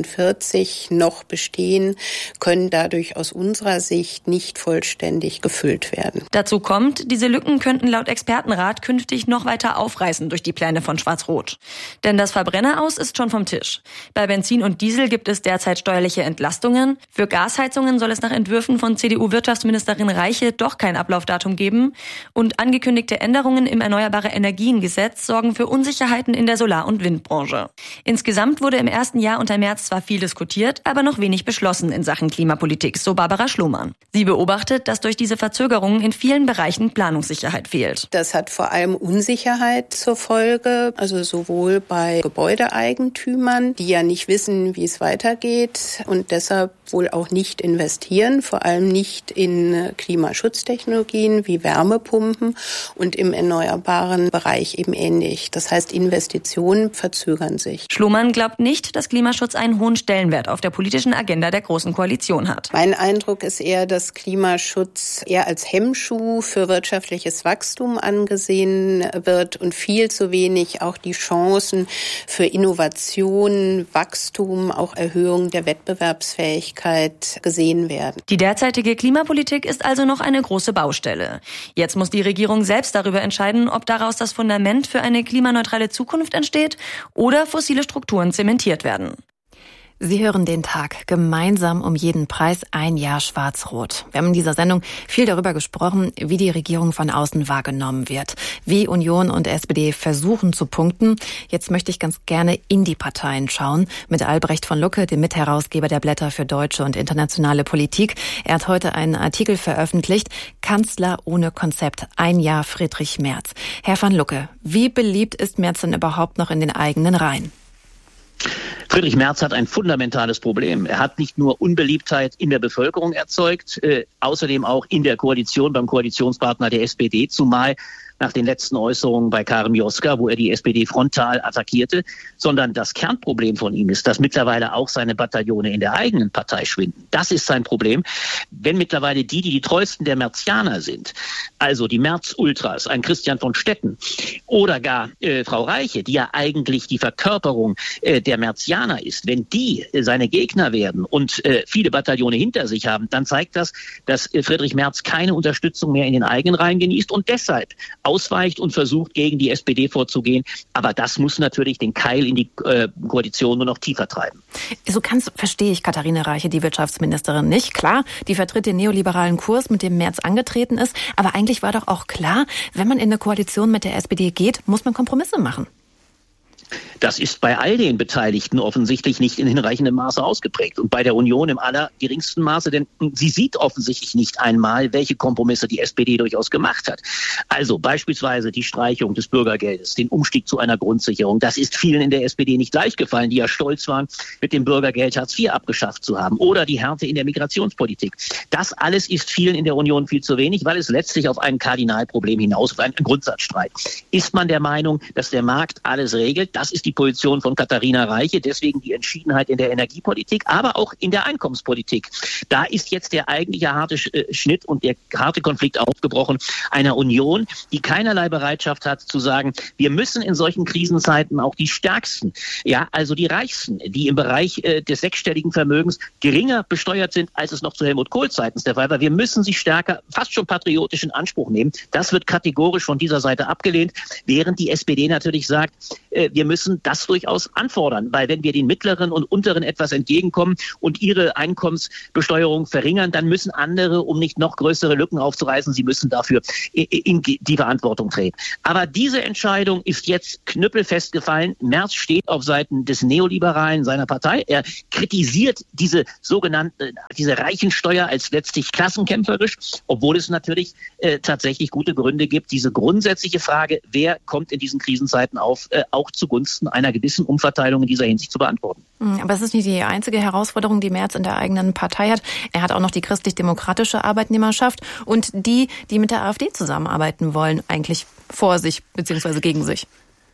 2040 noch bestehen, können dadurch aus unserer Sicht nicht vollständig gefüllt werden.
Dazu kommt, diese Lücken könnten laut Expertenrat künftig noch weiter aufreißen durch die Pläne von Schwarz-Rot. Denn das Verbrenneraus ist schon vom Tisch. Bei Benzin und Diesel gibt es derzeit steuerliche Entlastungen. Für Gasheizungen soll es nach Entwürfen von CDU-Wirtschaftsministerin Reiche doch kein Ablaufdatum geben. Und angekündigte Änderungen im Erneuerbare-Energien-Gesetz sorgen für Unsicherheiten in der Solar- und Windbranche. Insgesamt wurde im ersten Jahr unter Merz zwar viel diskutiert, aber noch wenig beschlossen in Sachen Klimapolitik, so Barbara Schlohmann. Sie beobachtet, dass durch diese Verzögerungen in vielen Bereichen Planungssicherheit fehlt.
Das hat vor allem Unsicherheit zur Folge, also sowohl bei Gebäudeeigentümern, die ja nicht wissen, wie es weitergeht und deshalb wohl auch nicht investieren, vor allem nicht in Klimaschutztechnologien wie Wärmepumpen und im erneuerbaren Bereich eben ähnlich. Das heißt, Investitionen verzögern sich.
Schlohmann glaubt nicht, dass Klimaschutz einen hohen Stellenwert auf der politischen Agenda der Großen Koalition hat.
Mein Eindruck ist eher, dass Klimaschutz eher als Hemmschuh für wirtschaftliches Wachstum angesehen wird und viel zu wenig auch die Chancen für Innovation, Wachstum, auch Erhöhung der Wettbewerbsfähigkeit gesehen werden.
Die derzeitige Klimapolitik ist also noch eine große Baustelle. Jetzt muss die Regierung selbst darüber entscheiden, ob daraus das Fundament für eine klimaneutrale Zukunft entsteht oder fossile Strukturen zementiert werden.
Sie hören den Tag gemeinsam um jeden Preis, ein Jahr Schwarz-Rot. Wir haben in dieser Sendung viel darüber gesprochen, wie die Regierung von außen wahrgenommen wird, wie Union und SPD versuchen zu punkten. Jetzt möchte ich ganz gerne in die Parteien schauen, mit Albrecht von Lucke, dem Mitherausgeber der Blätter für deutsche und internationale Politik. Er hat heute einen Artikel veröffentlicht, Kanzler ohne Konzept, ein Jahr Friedrich Merz. Herr von Lucke, wie beliebt ist Merz denn überhaupt noch in den eigenen Reihen?
Friedrich Merz hat ein fundamentales Problem. Er hat nicht nur Unbeliebtheit in der Bevölkerung erzeugt, außerdem auch in der Koalition beim Koalitionspartner der SPD, zumal nach den letzten Äußerungen bei Karin Mioska, wo er die SPD frontal attackierte, sondern das Kernproblem von ihm ist, dass mittlerweile auch seine Bataillone in der eigenen Partei schwinden. Das ist sein Problem. Wenn mittlerweile die treuesten der Merzianer sind, also die Merz-Ultras, ein Christian von Stetten oder gar Frau Reiche, die ja eigentlich die Verkörperung der Merzianer ist, wenn die seine Gegner werden und viele Bataillone hinter sich haben, dann zeigt das, dass Friedrich Merz keine Unterstützung mehr in den eigenen Reihen genießt und deshalb
ausweicht und versucht, gegen die SPD vorzugehen. Aber das muss natürlich den Keil in die Koalition nur noch tiefer treiben.
So ganz verstehe ich Katharina Reiche, die Wirtschaftsministerin, nicht. Klar, die vertritt den neoliberalen Kurs, mit dem Merz angetreten ist. Aber eigentlich war doch auch klar, wenn man in eine Koalition mit der SPD geht, muss man Kompromisse machen.
Das ist bei all den Beteiligten offensichtlich nicht in hinreichendem Maße ausgeprägt. Und bei der Union im allergeringsten Maße, denn sie sieht offensichtlich nicht einmal, welche Kompromisse die SPD durchaus gemacht hat. Also beispielsweise die Streichung des Bürgergeldes, den Umstieg zu einer Grundsicherung. Das ist vielen in der SPD nicht leicht gefallen, die ja stolz waren, mit dem Bürgergeld Hartz IV abgeschafft zu haben. Oder die Härte in der Migrationspolitik. Das alles ist vielen in der Union viel zu wenig, weil es letztlich auf ein Kardinalproblem hinaus, auf einen Grundsatzstreit. Ist man der Meinung, dass der Markt alles regelt? Das ist die Position von Katharina Reiche, deswegen die Entschiedenheit in der Energiepolitik, aber auch in der Einkommenspolitik. Da ist jetzt der eigentliche harte Schnitt und der harte Konflikt aufgebrochen einer Union, die keinerlei Bereitschaft hat zu sagen, wir müssen in solchen Krisenzeiten auch die Stärksten, ja, also die Reichsten, die im Bereich des sechsstelligen Vermögens geringer besteuert sind, als es noch zu Helmut Kohl Zeiten der Fall war. Wir müssen sie stärker, fast schon patriotisch in Anspruch nehmen. Das wird kategorisch von dieser Seite abgelehnt, während die SPD natürlich sagt, wir müssen das durchaus anfordern, weil wenn wir den Mittleren und Unteren etwas entgegenkommen und ihre Einkommensbesteuerung verringern, dann müssen andere, um nicht noch größere Lücken aufzureißen, sie müssen dafür in die Verantwortung treten. Aber diese Entscheidung ist jetzt knüppelfest gefallen. Merz steht auf Seiten des Neoliberalen seiner Partei. Er kritisiert diese diese Reichensteuer als letztlich klassenkämpferisch, obwohl es natürlich tatsächlich gute Gründe gibt, diese grundsätzliche Frage, wer kommt in diesen Krisenzeiten auf, auch zugunsten einer gewissen Umverteilung in dieser Hinsicht zu beantworten.
Aber es ist nicht die einzige Herausforderung, die Merz in der eigenen Partei hat. Er hat auch noch die christlich-demokratische Arbeitnehmerschaft und die mit der AfD zusammenarbeiten wollen, eigentlich vor sich bzw. gegen sich.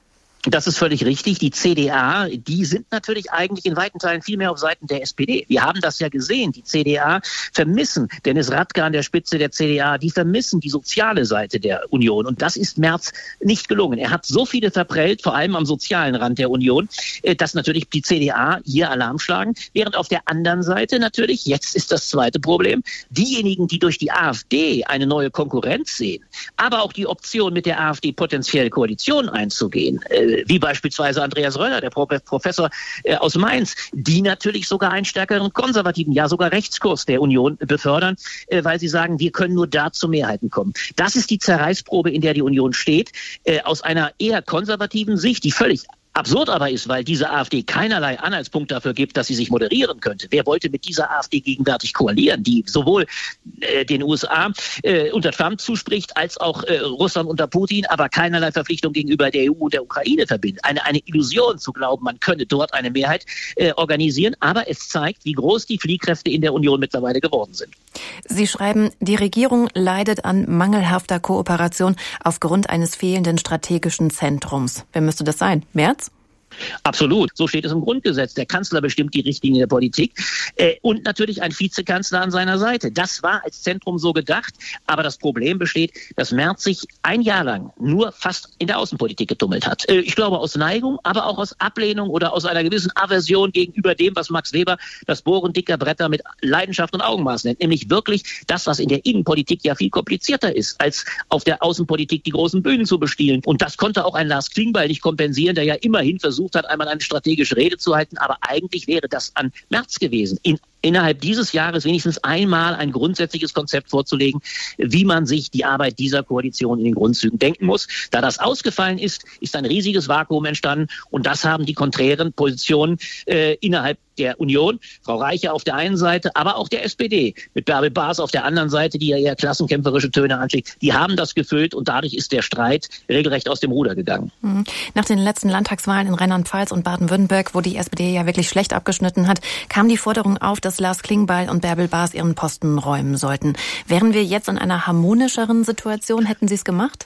Das ist völlig richtig. Die CDA, die sind natürlich eigentlich in weiten Teilen viel mehr auf Seiten der SPD. Wir haben das ja gesehen. Die CDA vermissen Dennis Radke an der Spitze der CDA. Die vermissen die soziale Seite der Union. Und das ist Merz nicht gelungen. Er hat so viele verprellt, vor allem am sozialen Rand der Union, dass natürlich die CDA hier Alarm schlagen. Während auf der anderen Seite natürlich, jetzt ist das zweite Problem, diejenigen, die durch die AfD eine neue Konkurrenz sehen, aber auch die Option, mit der AfD potenziell Koalition einzugehen, wie beispielsweise Andreas Röller, der Professor aus Mainz, die natürlich sogar einen stärkeren konservativen, ja sogar Rechtskurs der Union befördern, weil sie sagen, wir können nur da zu Mehrheiten kommen. Das ist die Zerreißprobe, in der die Union steht, aus einer eher konservativen Sicht, die völlig absurd aber ist, weil diese AfD keinerlei Anhaltspunkt dafür gibt, dass sie sich moderieren könnte. Wer wollte mit dieser AfD gegenwärtig koalieren, die sowohl den USA unter Trump zuspricht, als auch Russland unter Putin, aber keinerlei Verpflichtung gegenüber der EU und der Ukraine verbindet. Eine Illusion zu glauben, man könne dort eine Mehrheit organisieren, aber es zeigt, wie groß die Fliehkräfte in der Union mittlerweile geworden sind.
Sie schreiben, die Regierung leidet an mangelhafter Kooperation aufgrund eines fehlenden strategischen Zentrums. Wer müsste das sein? Merz?
Absolut. So steht es im Grundgesetz. Der Kanzler bestimmt die Richtlinie der Politik und natürlich ein Vizekanzler an seiner Seite. Das war als Zentrum so gedacht. Aber das Problem besteht, dass Merz sich ein Jahr lang nur fast in der Außenpolitik getummelt hat. Ich glaube aus Neigung, aber auch aus Ablehnung oder aus einer gewissen Aversion gegenüber dem, was Max Weber das Bohren dicker Bretter mit Leidenschaft und Augenmaß nennt. Nämlich wirklich das, was in der Innenpolitik ja viel komplizierter ist, als auf der Außenpolitik die großen Bühnen zu bestielen. Und das konnte auch ein Lars Klingbeil nicht kompensieren, der ja immerhin versucht hat, einmal eine strategische Rede zu halten, aber eigentlich wäre das an Merz gewesen. Innerhalb dieses Jahres wenigstens einmal ein grundsätzliches Konzept vorzulegen, wie man sich die Arbeit dieser Koalition in den Grundzügen denken muss. Da das ausgefallen ist, ist ein riesiges Vakuum entstanden und das haben die konträren Positionen innerhalb der Union, Frau Reiche auf der einen Seite, aber auch der SPD mit Bärbel Baas auf der anderen Seite, die ja eher klassenkämpferische Töne anschlägt, die haben das gefüllt und dadurch ist der Streit regelrecht aus dem Ruder gegangen.
Nach den letzten Landtagswahlen in Rheinland-Pfalz und Baden-Württemberg, wo die SPD ja wirklich schlecht abgeschnitten hat, kam die Forderung auf, dass Lars Klingbeil und Bärbel Baas ihren Posten räumen sollten. Wären wir jetzt in einer harmonischeren Situation, hätten Sie es gemacht?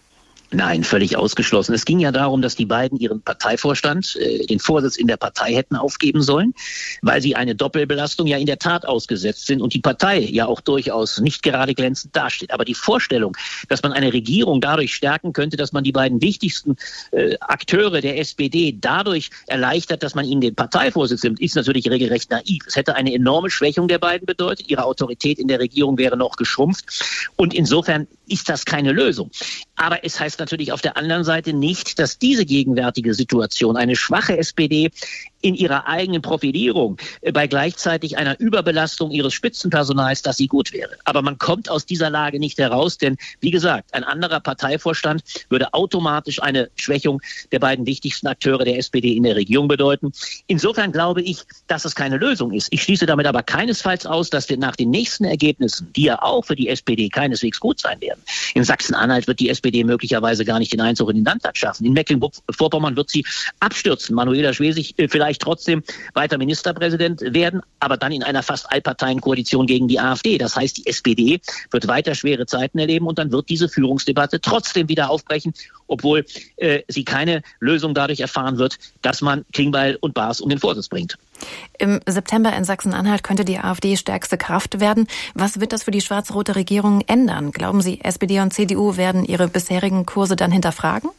Nein, völlig ausgeschlossen. Es ging ja darum, dass die beiden ihren Parteivorstand, den Vorsitz in der Partei hätten aufgeben sollen, weil sie eine Doppelbelastung ja in der Tat ausgesetzt sind und die Partei ja auch durchaus nicht gerade glänzend dasteht. Aber die Vorstellung, dass man eine Regierung dadurch stärken könnte, dass man die beiden wichtigsten Akteure der SPD dadurch erleichtert, dass man ihnen den Parteivorsitz nimmt, ist natürlich regelrecht naiv. Es hätte eine enorme Schwächung der beiden bedeutet. Ihre Autorität in der Regierung wäre noch geschrumpft. Und insofern ist das keine Lösung. Aber es heißt natürlich auf der anderen Seite nicht, dass diese gegenwärtige Situation, eine schwache SPD in ihrer eigenen Profilierung bei gleichzeitig einer Überbelastung ihres Spitzenpersonals, dass sie gut wäre. Aber man kommt aus dieser Lage nicht heraus, denn wie gesagt, ein anderer Parteivorstand würde automatisch eine Schwächung der beiden wichtigsten Akteure der SPD in der Regierung bedeuten. Insofern glaube ich, dass es keine Lösung ist. Ich schließe damit aber keinesfalls aus, dass wir nach den nächsten Ergebnissen, die ja auch für die SPD keineswegs gut sein werden, in Sachsen-Anhalt wird die SPD möglicherweise gar nicht den Einzug in den Landtag schaffen. In Mecklenburg-Vorpommern wird sie abstürzen. Manuela Schwesig vielleicht trotzdem weiter Ministerpräsident werden, aber dann in einer fast Allparteienkoalition gegen die AfD. Das heißt, die SPD wird weiter schwere Zeiten erleben und dann wird diese Führungsdebatte trotzdem wieder aufbrechen, obwohl sie keine Lösung dadurch erfahren wird, dass man Klingbeil und Baas um den Vorsitz bringt.
Im September in Sachsen-Anhalt könnte die AfD stärkste Kraft werden. Was wird das für die schwarz-rote Regierung ändern? Glauben Sie, SPD und CDU werden ihre bisherigen Kurse dann hinterfragen?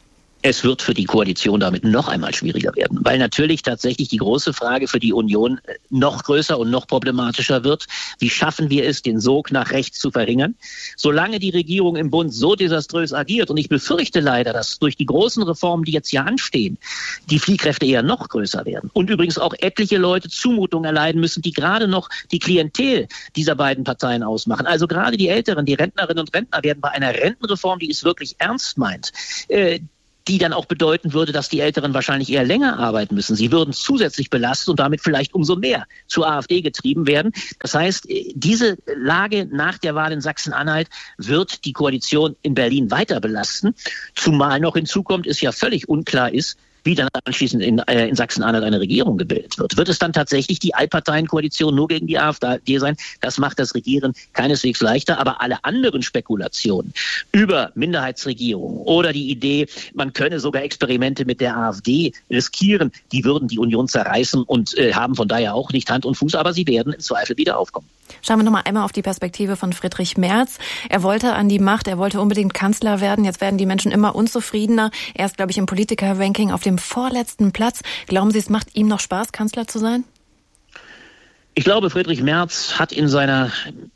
Es wird für die Koalition damit noch einmal schwieriger werden, weil natürlich tatsächlich die große Frage für die Union noch größer und noch problematischer wird. Wie schaffen wir es, den Sog nach rechts zu verringern? Solange die Regierung im Bund so desaströs agiert, und ich befürchte leider, dass durch die großen Reformen, die jetzt hier anstehen, die Fliehkräfte eher noch größer werden und übrigens auch etliche Leute Zumutungen erleiden müssen, die gerade noch die Klientel dieser beiden Parteien ausmachen. Also gerade die Älteren, die Rentnerinnen und Rentner werden bei einer Rentenreform, die es wirklich ernst meint, die dann auch bedeuten würde, dass die Älteren wahrscheinlich eher länger arbeiten müssen. Sie würden zusätzlich belastet und damit vielleicht umso mehr zur AfD getrieben werden. Das heißt, diese Lage nach der Wahl in Sachsen-Anhalt wird die Koalition in Berlin weiter belasten, zumal noch hinzukommt, es ja völlig unklar ist, wie dann anschließend in Sachsen-Anhalt eine Regierung gebildet wird. Wird es dann tatsächlich die Allparteienkoalition nur gegen die AfD sein? Das macht das Regieren keineswegs leichter. Aber alle anderen Spekulationen über Minderheitsregierung oder die Idee, man könne sogar Experimente mit der AfD riskieren, die würden die Union zerreißen und haben von daher auch nicht Hand und Fuß, aber sie werden im Zweifel wieder aufkommen.
Schauen wir noch mal einmal auf die Perspektive von Friedrich Merz. Er wollte an die Macht, er wollte unbedingt Kanzler werden. Jetzt werden die Menschen immer unzufriedener. Er ist, glaube ich, im Politiker-Ranking auf dem vorletzten Platz. Glauben Sie, es macht ihm noch Spaß, Kanzler zu sein?
Ich glaube, Friedrich Merz hat in seiner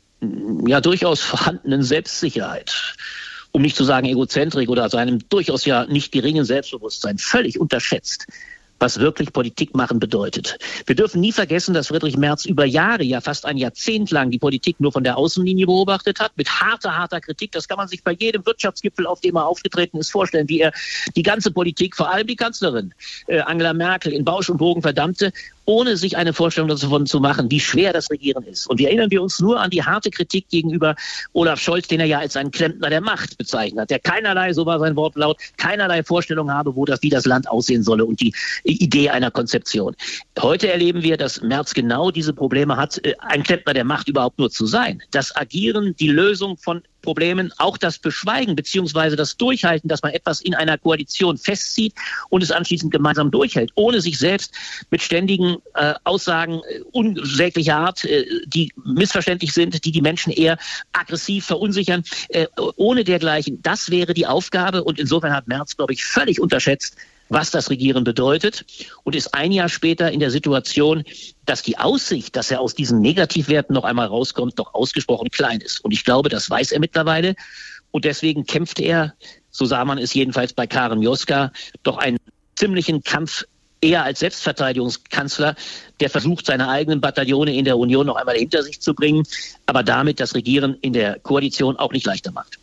ja durchaus vorhandenen Selbstsicherheit, um nicht zu sagen Egozentrik oder seinem durchaus ja nicht geringen Selbstbewusstsein völlig unterschätzt, was wirklich Politik machen bedeutet. Wir dürfen nie vergessen, dass Friedrich Merz über Jahre, ja fast ein Jahrzehnt lang die Politik nur von der Außenlinie beobachtet hat, mit harter Kritik. Das kann man sich bei jedem Wirtschaftsgipfel, auf dem er aufgetreten ist, vorstellen, wie er die ganze Politik, vor allem die Kanzlerin Angela Merkel, in Bausch und Bogen verdammte, ohne sich eine Vorstellung davon zu machen, wie schwer das Regieren ist. Und erinnern wir uns nur an die harte Kritik gegenüber Olaf Scholz, den er ja als einen Klempner der Macht bezeichnet hat, der keinerlei, so war sein Wortlaut, keinerlei Vorstellung habe, wie das Land aussehen solle und die Idee einer Konzeption. Heute erleben wir, dass Merz genau diese Probleme hat, ein Klempner der Macht überhaupt nur zu sein. Das Agieren, die Lösung von Problemen, auch das Beschweigen bzw. das Durchhalten, dass man etwas in einer Koalition festzieht und es anschließend gemeinsam durchhält, ohne sich selbst mit ständigen Aussagen unsäglicher Art, die missverständlich sind, die Menschen eher aggressiv verunsichern, ohne dergleichen. Das wäre die Aufgabe und insofern hat Merz, glaube ich, völlig unterschätzt, was das Regieren bedeutet und ist ein Jahr später in der Situation, dass die Aussicht, dass er aus diesen Negativwerten noch einmal rauskommt, doch ausgesprochen klein ist. Und ich glaube, das weiß er mittlerweile und deswegen kämpft er, so sah man es jedenfalls bei Karen Mioska, doch einen ziemlichen Kampf eher als Selbstverteidigungskanzler, der versucht, seine eigenen Bataillone in der Union noch einmal hinter sich zu bringen, aber damit das Regieren in der Koalition auch nicht leichter macht.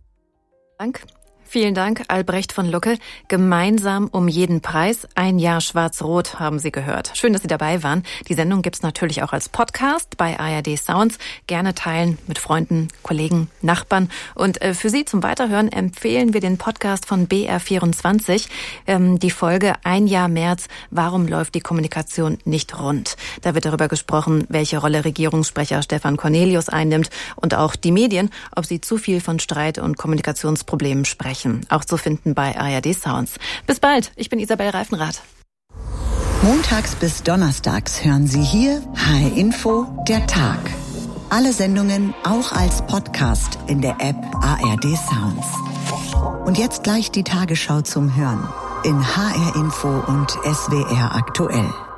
Danke. Vielen Dank, Albrecht von Lucke. Gemeinsam um jeden Preis. Ein Jahr Schwarz-Rot haben Sie gehört. Schön, dass Sie dabei waren. Die Sendung gibt's natürlich auch als Podcast bei ARD Sounds. Gerne teilen mit Freunden, Kollegen, Nachbarn. Und für Sie zum Weiterhören empfehlen wir den Podcast von BR24. Die Folge Ein Jahr Merz. Warum läuft die Kommunikation nicht rund? Da wird darüber gesprochen, welche Rolle Regierungssprecher Stefan Cornelius einnimmt und auch die Medien, ob sie zu viel von Streit und Kommunikationsproblemen sprechen. Auch zu finden bei ARD Sounds. Bis bald, ich bin Isabel Reifenrath.
Montags bis donnerstags hören Sie hier HR Info, der Tag. Alle Sendungen auch als Podcast in der App ARD Sounds. Und jetzt gleich die Tagesschau zum Hören in HR Info und SWR aktuell.